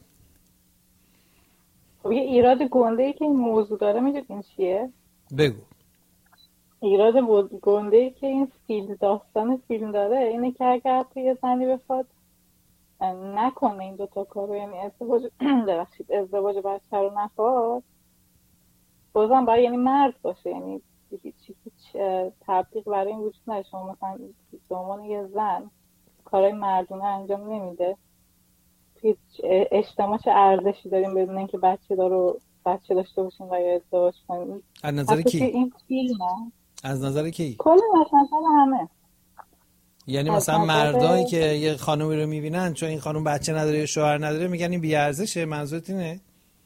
خب یه ایراد گنده‌ای که این موضوع داره میدونین چیه؟ بگو. ایراد گنده‌ای که این فیلم داستان فیلم داره اینه که اگر توی زنی بخواد نکنه این دوتا کارو، یعنی ازدواج ببخشید ازدواج بچه رو نخواد، بازم باید یعنی مرد باشه، یعنی هیچ هیچ تبلیغ برای این وجود نداره. شما مثلا به عنوان یه زن کارهای مردونه انجام نمیده، هیچ اجتماع چه ارزشی داریم بدون اینکه بچه دارو بچه داشته باشیم و یا ازدواج کنیم؟ از نظر کی؟ این فیلمه از نظر کی؟ کلا از نظر همه. یعنی مثلا مردایی که یه خانومی رو میبینن چون این خانوم بچه نداره یا شوهر نداره میگن این بی‌ارزشه، منظورت اینه؟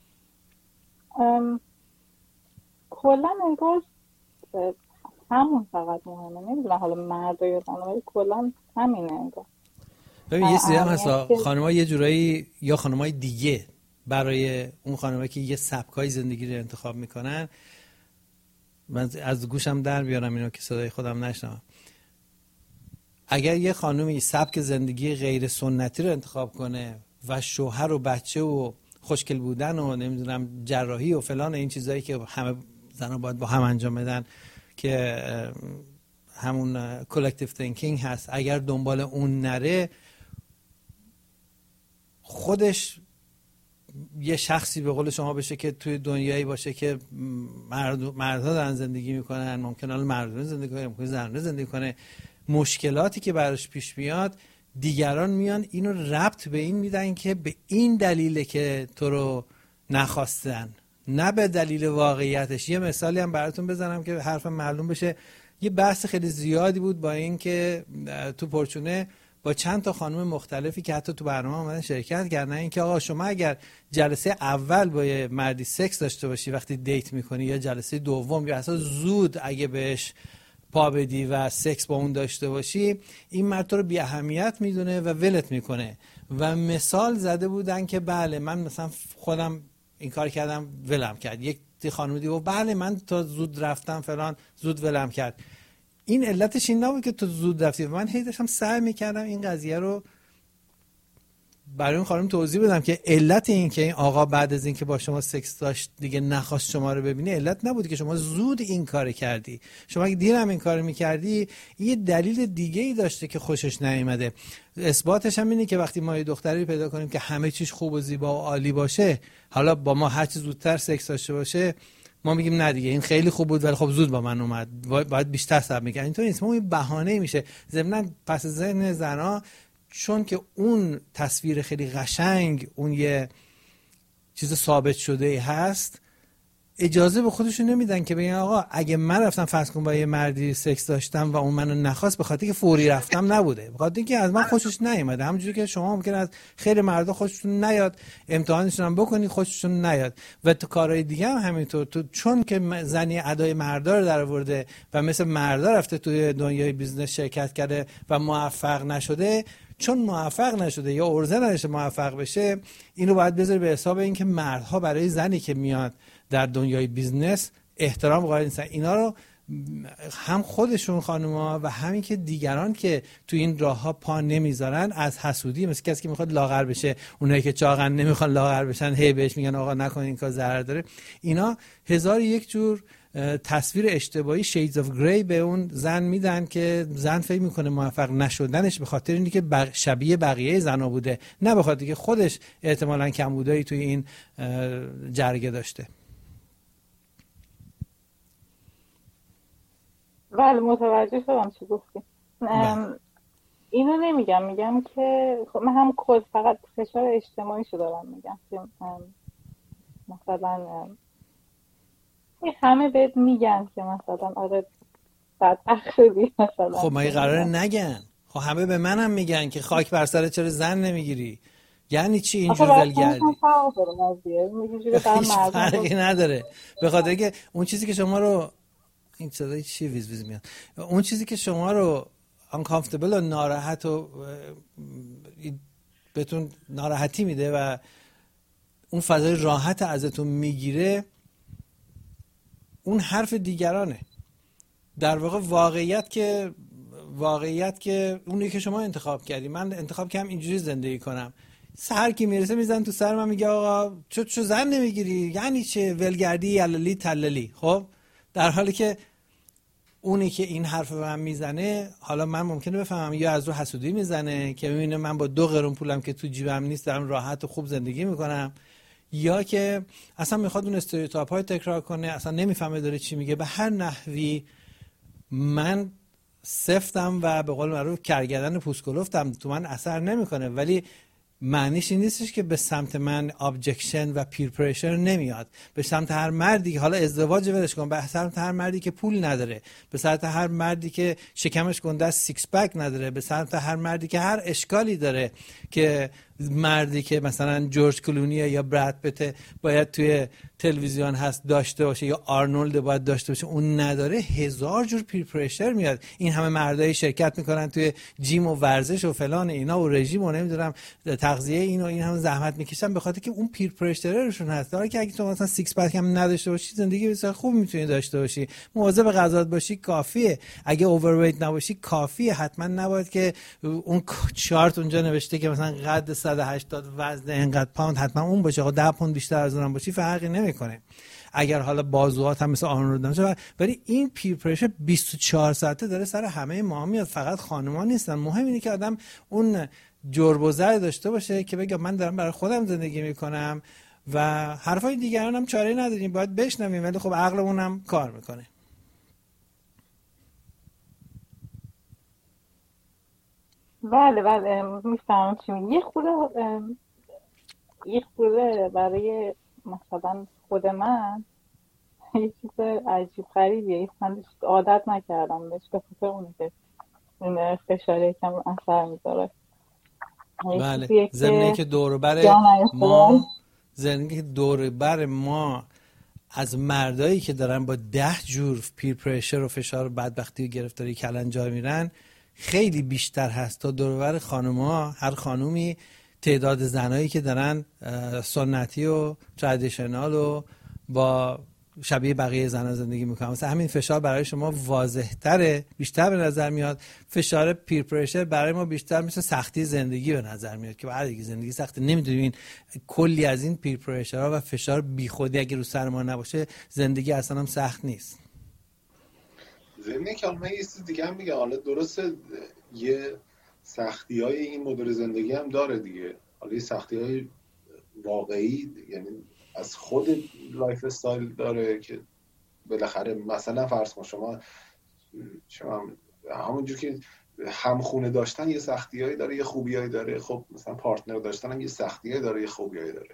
کلا انگار همون فقط مهمه، نمیدونم حالا مردا یا زنا، ولی کلا همینه انگار. ببین یه چیزی هم هست، خانم‌ها یه جورایی یا خانم‌های دیگه برای اون خانم‌ها که یه سبکای زندگی رو انتخاب میکنن، من از گوشم در بیارم اینو که صدای خودم نشنوم. اگر یه خانومی سبک زندگی غیر سنتی رو انتخاب کنه و شوهر و بچه و خوشگل بودن و نمیدونم جراحی و فلان این چیزایی که همه زنها باید با هم انجام بدن که همون کلکتیو تینکینگ هست، اگر دنبال اون نره، خودش یه شخصی به قول شما بشه که توی دنیایی باشه که مرد مردها دارن زندگی میکنن، ممکنه مردونه زندگی کنه، ممکنه زنونه زندگی کنه، مشکلاتی که براش پیش میاد دیگران میان اینو ربط به این میدن که به این دلیله که تو رو نخواستن، نه به دلیل واقعیتش. یه مثالی هم براتون بزنم که حرف معلوم بشه. یه بحث خیلی زیادی بود با این که تو پرچونه با چند تا خانم مختلفی که حتی تو برنامه اومدن شرکت کردن، این که آقا شما اگر جلسه اول با یه مردی سکس داشته باشی وقتی دیت میکنی، یا جلسه دوم، یا اصلا زود اگه بهش پا بدی و سکس با اون داشته باشی، این مرد تو رو بی اهمیت میدونه و ولت میکنه. و مثال زده بودن که بله من مثلا خودم این کار کردم ولم کرد. یک خانم دیگه گفت بله من تا زود رفتم فلان زود ولم کرد. این علتش این نبود که تو زود رفتی. من هی داشتم سعی میکردم این قضیه رو برای اون خانم توضیح بدم که علت این که این آقا بعد از این که با شما سکس داشت دیگه نخواست شما رو ببینه، علت نبود که شما زود این کار کردی. شما اگه دیر هم این کار میکردی یه دلیل دیگه ای داشته که خوشش نیامده. اثباتش هم اینه که وقتی ما یه دختری پیدا کنیم که همه چیز خوب و زیبا و عالی باشه، حالا با ما هر چی زودتر سکس داشته باشه، ما میگیم نه دیگه این خیلی خوب بود ولی خب زود با من اومد، باید بیشتر صبر می‌کرد. اینطور نیست، ما این بهانه میشه. ضمن پس ذهن زنا چون که اون تصویر خیلی قشنگ، اون یه چیز ثابت شده هست، اجازه به خودشون نمیدن که بگن آقا اگه من رفتم فرض کن با یه مردی سکس داشتم و اون منو نخواست به خاطر که فوری رفتم نبوده، به خاطر اینکه از من خوشش نیومده. همونجوری که شما ممکن است خیلی مردا خوششون نیاد، امتحانشون هم بکنید خوششون نیاد و تو کارهای دیگه هم همینطور. تو چون که زنی ادای مردا رو درآورده و مثل مردا رفته توی دنیای بیزنس شرکت کرده و موفق نشده، چون موفق نشده یا ارزه نداشته موفق بشه، اینو باید بذاری به حساب اینکه مردها برای زنی که میاد در دنیای بیزنس احترام قائل نیستن. اینا رو هم خودشون خانوما و همین که دیگران که تو این راهها پا نمیذارن از حسودی، مثل کسی که میخواد لاغر بشه، اونایی که چاقن نمیخوان لاغر بشن هی بهش میگن آقا نکن این کار ضرر داره. اینا هزار یک جور تصویر اشتباهی شیدز اف گری به اون زن میدن که زن فکر میکنه موفق نشدنش به خاطر اینه که بق... شبیه بقیه زنا بوده، نه به خاطر که خودش احتمالاً کمبودایی توی این جرگه داشته. بله متوجه شدم چی گفتی. اینو نمیگم، میگم که خب من هم کل فقط فشار اجتماعی شو دارم میگم که مثلا همه بهت میگن که مثلا آره بدبخت شدی مثلا. خب مگه قراره نگن؟ خب همه به منم میگن که خاک بر سرت چرا زن نمیگیری؟ یعنی چی اینجور ولگردی؟ فرقی نداره، به خاطر که اون چیزی که شما رو این صدای چی ویز ویز میاد، اون چیزی که شما رو uncomfortable و ناراحت و بهتون ناراحتی میده و اون فضای راحت ازتون میگیره، اون حرف دیگرانه. در واقع واقعیت که واقعیت که اونی که شما انتخاب کردی، من انتخاب کردم اینجوری زندگی کنم، سر کی میرسه میزن تو سر من میگه آقا چه چه زن نمیگیری؟ یعنی چه ولگردی یللی تللی. خب در حالی که اونی که این حرف به من میزنه، حالا من ممکنه بفهمم یا از رو حسودی میزنه که میبینه من با دو قرون پولم که تو جیبم نیست دارم راحت و خوب زندگی میکنم، یا که اصلا میخواد اون استریوتایپ های تکرار کنه، اصلا نمیفهمه داره چی میگه. به هر نحوی من سفتم و به قول معروف کرگدن پوسکلفتم، تو من اثر نمیکنه، ولی معنیش این نیستش که به سمت من ابجکشن و پیر پرشر نمیاد. به سمت هر مردی، حالا ازدواج ولش کن، به سمت هر مردی که پول نداره، به سمت هر مردی که شکمش گنده است سیکس پک نداره، به سمت هر مردی که هر اشکالی داره، که مردی که مثلا جورج کلونی یا براد پیت باید توی تلویزیون هست داشته باشه یا آرنولد باید داشته باشه، اون نداره، هزار جور پیر پرشر میاد. این همه مردای شرکت میکنن توی جیم و ورزش و فلان اینا و رژیم و نمیدونم تغذیه این و این هم زحمت میکشن به خاطر که اون پیر پرشرشون هست. داره که اگه تو مثلا سیکس پک هم نداشته باشی زندگی بسیار خوب میتونی داشته باشی، مواظب غذات باشی کافیه، اگه اوورویت نباشی کافیه. حتما نباید که اون چارت اونجا نوشته که مثلا قد صد و هشتاد وزن اینقدر پوند حتما اون باشه، آقا ده پوند بیشتر از اونم باشی فرقی نمیکنه. اگر حالا بازوهات هم مثل آرنولد باشه، ولی این پیر پرشر بیست و چهار ساعته داره سر همه ما میاد، فقط خانوما نیستن. مهم اینه که آدم اون جرب و زر داشته باشه که بگه من دارم برای خودم زندگی میکنم و حرفای دیگران هم چاره نداریم، باید بشنویم، ولی خب عقلمون هم کار میکنه. بله بله میفهمم چی میگی. یه خورده یه خورده برای مثلا خود من یه چیز عجیب غریبیه، یه خندش عادت نکردم بهش به خاطر اون که این فشاره کم اثر میذاره. بله زمینه که دور بر ما زمینه که دور بر ما از مردایی که دارن با ده جور پیر پرشر و فشار و بدبختی و گرفتاری کلنجار میرن خیلی بیشتر هست تا دوربر خانوما. هر خانومی تعداد زنایی که دارن سنتی و ترادیشنال و با شبیه بقیه زنان زندگی میکنن، مثلا همین فشار برای شما واضح تره، بیشتر به نظر میاد. فشار پیر پرشر برای ما بیشتر مثل سختی زندگی به نظر میاد که بعد دیگه زندگی سخته، نمیدونیم کلی از این پیر پرشرها و فشار بیخودی اگه رو سر ما نباشه زندگی اصلا هم سخت نیست. زمینه که من یه چیز دیگه هم میگم، حالا درسته یه سختی های این مدل زندگی هم داره دیگه، حالا یه سختی های واقعی یعنی از خود لایف استایل داره که بالاخره مثلا فرض کن شما شما همونجور که همخونه داشتن یه سختیایی داره یه خوبیایی داره، خب مثلا پارتنر داشتن هم یه سختیایی داره یه خوبیایی داره.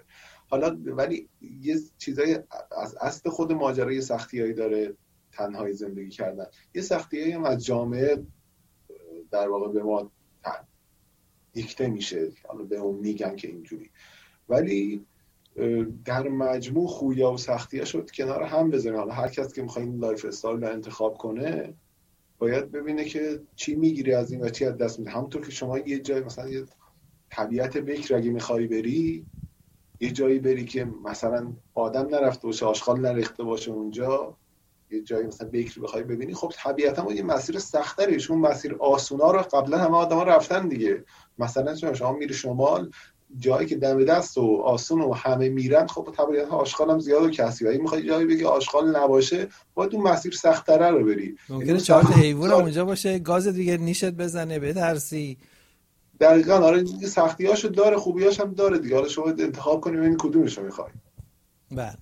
حالا ولی یه چیزای از اصل خود ماجرا سختیایی داره تنهایی زندگی کردن، یه سختیایی هم از جامعه در واقع به ما دیکته میشه، حالا به اون میگن که اینجوری، ولی در مجموع خویا و سختی‌ها شد کنار هم بذاریم. حالا هر کس که میخواد این لایف استایل رو انتخاب کنه باید ببینه که چی میگیری از این و چی از دست میده. همونطور که شما یه جای مثلا یه طبیعت بکر اگه میخوای بری، یه جایی بری که مثلا آدم نرفته باشه، آشغال نریخته باشه اونجا، یه جایی مثلا بکر بخوای ببینی، خب طبیعتا یه مسیر سخت‌تره. چون مسیر آسونا رو قبلا همه آدما رفتن دیگه. مثلا شما شما میری شمال، جایی که دم دست و آسون و همه میرن، خب طبیعتا آشغال هم زیاد و کثیف. اگه میخوای جایی بگی آشغال نباشه، باید اون مسیر سخت‌تره رو بری. ممکنه چهار تا حیوان اونجا باشه، گاز دیگه نیشت بزنه، بترسی. دقیقاً. آره سختی‌هاشو داره، خوبی‌هاش هم داره دیگه. حالا شما انتخاب کنید ببینید کدومش رو می‌خوای. بله.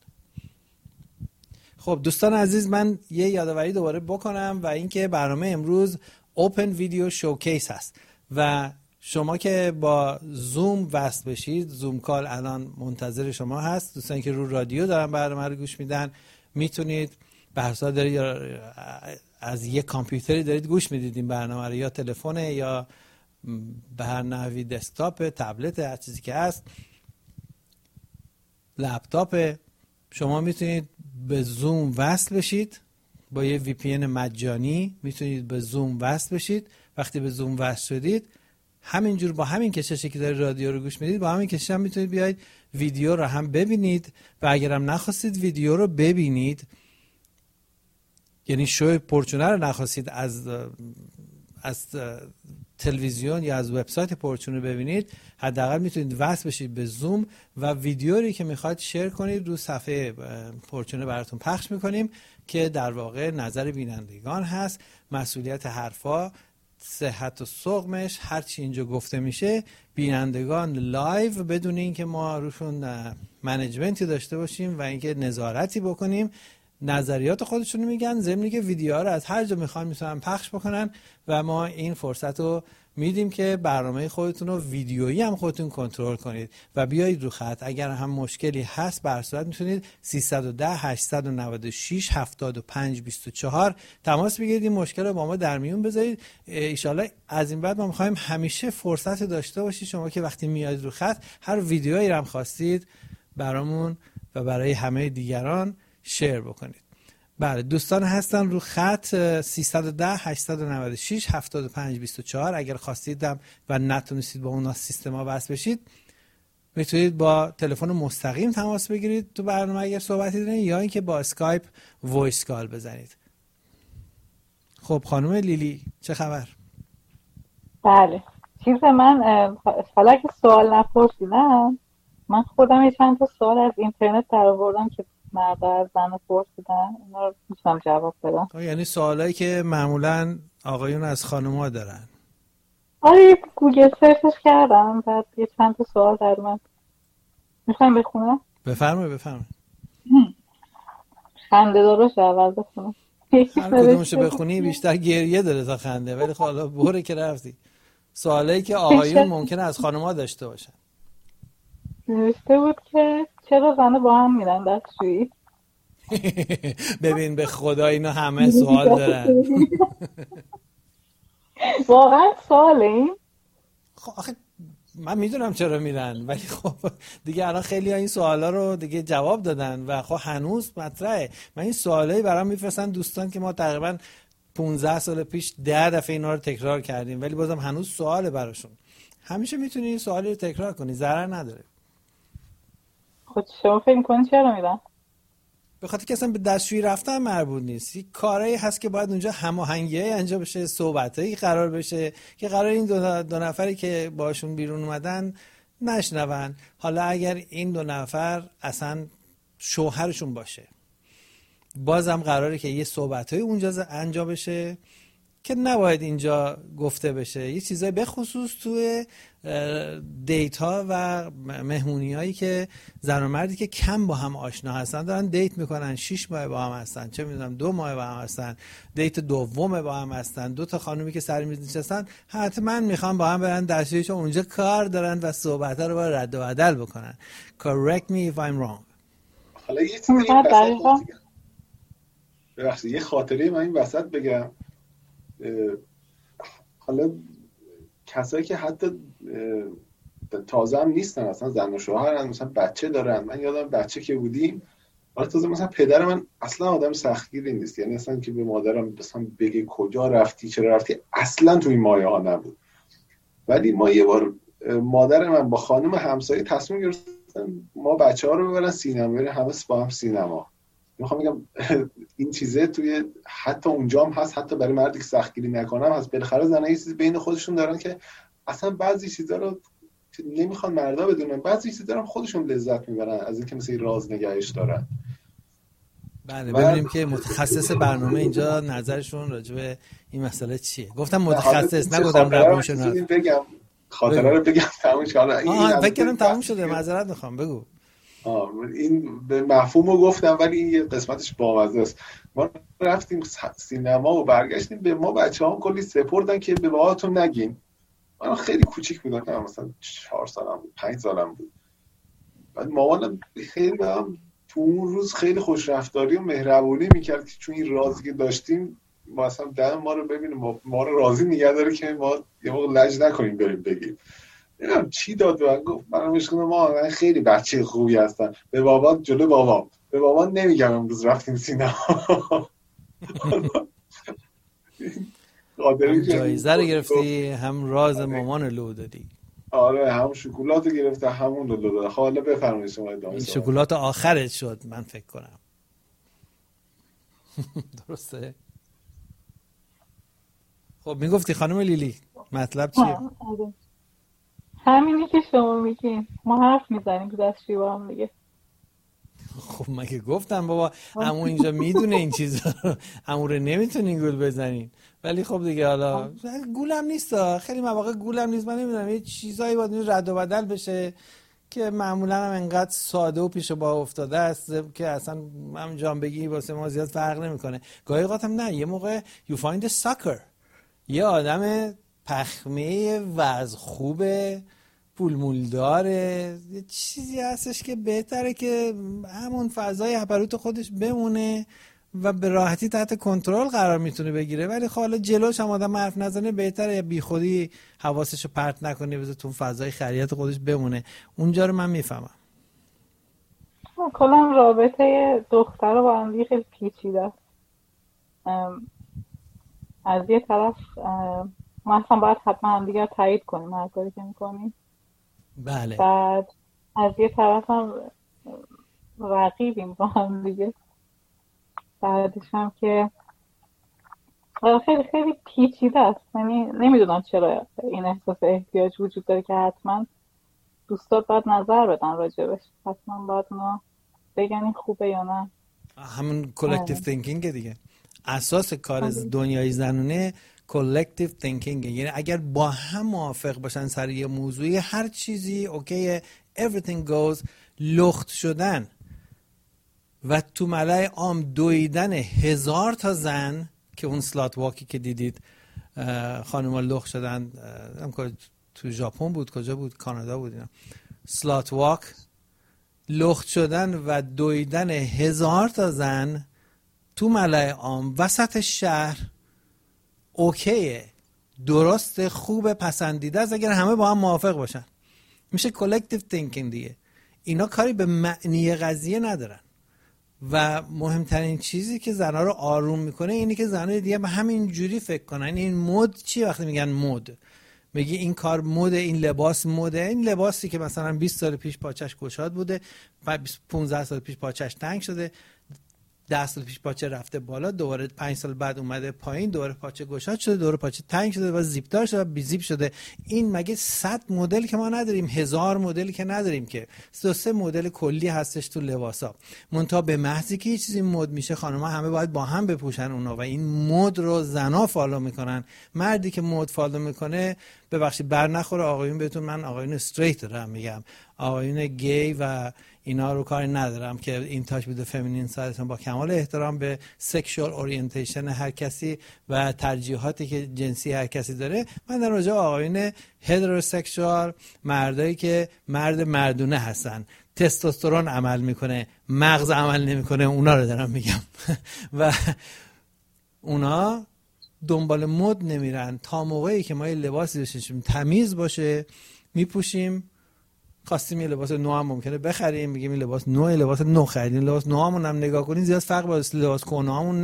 خب دوستان عزیز، من یه یادآوری دوباره بکنم و اینکه برنامه امروز اوپن ویدیو شوکیس هست و شما که با زوم وصل بشید، زوم کال الان منتظر شما هست. دوستانی که رو رادیو دارن برنامه رو گوش میدن، میتونید به هر صورت دارید از یک کامپیوتری دارید گوش میدید این برنامه رو، یا تلفن یا به هر نحوی دسکتاپ، تبلت، هر چیزی که هست، لپتاپ، شما میتونید به زوم وصل بشید با یه وی پی ان مجانی. میتونید به زوم وصل بشید. وقتی به زوم وصل شدید، همینجور با همین کششی که دارید رادیو رو گوش میدید، با همین کشش هم میتونید بیاید ویدیو رو هم ببینید و اگرم نخواستید ویدیو رو ببینید، یعنی شو پورچونه رو نخواستید از از تلویزیون یا از وبسایت پورچونه ببینید، حداقل میتونید وصل بشید به زوم و ویدیویی که میخواید شیر کنید رو صفحه پورچونه براتون پخش میکنیم که در واقع نظر بینندگان هست. مسئولیت حرفا، صحت و سقمش، هر چی اینجا گفته میشه بینندگان لایو بدون اینکه ما روشون منیجمنتی داشته باشیم و اینکه نظارتی بکنیم، نظریات خودشونو میگن، ضمن که ویدیوها رو از هر جا میخوان میتونن پخش بکنن و ما این فرصت رو میدیم که برنامه خودتون رو ویدیویی هم خودتون کنترل کنید و بیایید رو خط. اگر هم مشکلی هست به هر صورت میتونید سیصد و ده هشتصد و نود و شش هفتاد و پنج بیست و چهار تماس بگیرید، این مشکل رو با ما در میون بذارید. ان شاءالله از این بعد ما میخوایم همیشه فرصت داشته باشید شما که وقتی میایید رو خط هر ویدیویی رو هم خواستید برامون و برای همه دیگران شیر بکنید. بله دوستان هستن رو خط سیصد و ده هشتصد و نود و شش هفتاد و پنج بیست و چهار. اگر خواستید و نتونستید با اونا سیستما وصل بشید، میتونید با تلفن مستقیم تماس بگیرید تو برنامه اگر صحبتی دارین، یا اینکه با اسکایپ وایس کال بزنید. خب خانم لیلی چه خبر؟ بله چیز من حالا که سوال نپرسیدم، من خودم یه چند تا سوال از اینترنت در آوردم که مرد از زن پرسیدن، اینا رو میتونم جواب بدم. یعنی سوالایی که معمولا آقایون از خانوما دارن. آره گوگل سرچش کردم، بعد یه چند تا سوال در من میخوایم بخونم. بفرمایید بفرمایید. خنده دارش اول بخونم. هر کدومشو بخونی بیشتر گریه داره تا خنده، ولی خب حالا بره که رفتی. سوالایی که آقایون ممکنه از خانوما داشته باشن. نوشته بود که چرا زنه با هم میرن دستشویی؟ ببین به خدا اینا همه سوال دارن. واقعا سواله این؟ خب آخه من میدونم چرا میرن، ولی خب دیگه الان خیلی این سوالا رو دیگه جواب دادن و خب هنوز مطرحه. من این سوالایی برام میفرستن دوستان که ما تقریبا پانزده سال پیش ده دفعه اینا رو تکرار کردیم، ولی بازم هنوز سواله براشون. همیشه میتونی این سوالی رو تکرار کنی، ضرر نداره. خود شما فکر می‌کنید چرا میرن؟ به خاطر که اصلا به دستشویی رفتن مربوط نیست. یک کارایی هست که باید اونجا هماهنگی انجام بشه، صحبتایی قرار بشه که قرار این دو, دو نفری که باشون بیرون اومدن نشنون. حالا اگر این دو نفر اصلا شوهرشون باشه، بازم قراره که یه صحبتایی اونجا انجام بشه که نباید اینجا گفته بشه. یه چیزای به خصوص توی دیتا و مهمونی هایی که زن و مردی که کم با هم آشنا هستن دارن دیت میکنن، شیش ماه با هم هستن، چه میدونم دو ماه با هم هستن، دیت دوم با هم هستن، دو تا خانومی که سر میز نشستن حتما میخوان با هم برن دستشون اونجا کار دارن و صحبت ها رو با رد و بدل بکنن. Correct me if I'm wrong. حالا یه چیزی این وسط ببخشید یه خاطره من این وسط بگم. حالا کسایی که حتی تازه هم نیستن، اصلا زن و شوهرن، مثلا بچه دارن. من یادم بچه که بودیم، حالا تازه مثلا پدر من اصلا آدم سختگیری نیست، یعنی اصلا که به مادرم مثلا بگه کجا رفتی چرا رفتی اصلا تو این مایه ها نبود. ولی ما یه بار مادر من با خانم همسایه تصمیم گرفتن ما بچه ها رو ببرن سینما، بریم همه با هم سینما. میخوام بگم این چیزه توی حتی اونجا هم هست، حتی برای مردی که سختگیری نکنم هست. بالاخره زنها یه چیزی بین خودشون دارن که اصلا بعضی چیزا رو نمیخوان مردا بدونن، بعضی چیزا رو خودشون لذت میبرن از اینکه مثلا راز نگهش دارن. بله ببینیم که متخصص برنامه اینجا نظرشون راجع به این مسئله چیه. گفتم متخصص نگفتم روانشناس. بگم خاطره رو بگم تموم شد. آها فکر کردم تموم شده، معذرت میخوام بگو. آه این به مفهومو گفتم ولی این یه قسمتش بامزه است. ما رفتیم سینما و برگشتیم، به ما بچه‌ها کلی سپردن که به باهاتون نگین. من خیلی کوچیک بودم، مثلا چهار سالم بود، پنج سالم بود. بعد مامانم خیلی هم تو اون روز خیلی خوش رفتاری و مهربونی میکرد که چون این رازی که داشتیم ما اصلا دم ما رو ببینیم، ما, ما رو راضی نگه داره که ما یه موقع لج نکنیم بریم بگیم. نمیدونم چی داد و گفت منم مشکل ما من خیلی بچه خوبی هستن. به بابا جلو بابام به بابا نمیگم امروز رفتیم سینما. هم جایزه رو گرفتی هم راز مامان رو لو دادی. آره هم شکلات رو گرفته همون رو لو داده. حالا بفرمایید شما ادامه. این شکلات آخرت شد من فکر کنم. درسته؟ خب میگفتی خانم لیلی مطلب چیه؟ همینی که شما میگین، ما حرف میزنیم تو دستشوی با هم دیگه. خب مگه گفتم بابا عمو اینجا میدونه این چیزا رو، عمو رو نمیتونین گول بزنین. ولی خب دیگه حالا گولم نیست، خیلی مواقع گولم نیست. من نمیدونم یه چیزایی باید رد و بدل بشه که معمولا هم انقدر ساده و پیش با افتاده است که اصلا هم جان بگی واسه ما زیاد فرق نمیکنه. گاهی اوقات هم نه، یه موقع you find a sucker، یه آدم پخمه وضع خوبه پول مول داره، یه چیزی هستش که بهتره که همون فضای هپروت خودش بمونه و به راحتی تحت کنترل قرار میتونه بگیره. ولی خب حالا جلوش هم آدم حرف نزنه بهتره، یا بی خودی حواسشو پرت نکنه بذاره تو فضای خریت خودش بمونه. اونجا رو من میفهمم. کلا رابطه دختر با هم خیلی پیچیده است. از یه طرف ما اصلا باید حتما هم دیگر تایید کنیم هر کاری که میکنیم. بله. بعد از یه طرف هم رقیبیم با هم دیگه. بعدش هم که خیلی خیلی پیچیده است. یعنی نمیدونم چرا این احساس احتیاج وجود داره که حتما دوستات باید نظر بدن راجبش، حتما باید اونا بگن این خوبه یا نه. همون کلکتیو تینکینگ دیگه. اساس کار دنیای زنونه کلکتیو تینکینگ، یعنی اگر با هم موافق باشن سر یه موضوعی هر چیزی اوکیه، everything goes. لخت شدن و تو ملای عام دویدن هزار تا زن که اون سلات واکی که دیدید خانوما لخت شدن تو ژاپن بود کجا بود کانادا بود اینا، سلات واک لخت شدن و دویدن هزار تا زن تو ملای عام وسط شهر اوکیه، درست، خوب، پسندیده است اگر همه با هم موافق باشن. میشه کلکتیو تینکینگ دیگه. اینا کاری به معنی قضیه ندارن و مهمترین چیزی که زنها رو آروم میکنه اینه که زنها دیگه به همین جوری فکر کنن. این مد چی؟ وقتی میگن مد میگی این کار مده، این لباس مده، این لباسی که مثلا بیست سال پیش پاچش گشاد بوده بعد پانزده سال پیش پاچش تنگ شده ده سال پیش پاچه رفته بالا، دوباره پنج سال بعد اومده پایین، دوباره پاچه گشاد شده، دوباره پاچه تنگ شده و زیپ دار شده و بی زیپ شده. این مگه صد مدل که ما نداریم، هزار مدل که نداریم که، دو سه مدل کلی هستش تو لباسا. منتها به محضی که یه چیزی مد میشه خانم‌ها همه باید با هم بپوشن اونا و این مد رو زنا فالو میکنن. مردی که مد فالو میکنه ببخشید بر نخوره آقایون بهتون، من آقایون استریت دارم میگم، آقایون گی و اینا رو کاری ندارم که این تاچ بوده فمینین سایدتون، با کمال احترام به سکشوال اورینتیشن هر کسی و ترجیحاتی که جنسی هر کسی داره. من در رابطه آقایون هتروسکشوال، مردایی که مرد مردونه هستن، تستوسترون عمل میکنه مغز عمل نمیکنه، اونا رو دارم میگم و اونا دنبال مد نمیرن. تا موقعی که ما یه لباسی بشیم تمیز باشه میپوشیم. خواستیم یه لباس نو هم ممکنه بخریم، بگیم این لباس نو، لباس نو خریدیم، لباس نو همون هم نگاه کنین زیاد فرق با لباس کهنه همون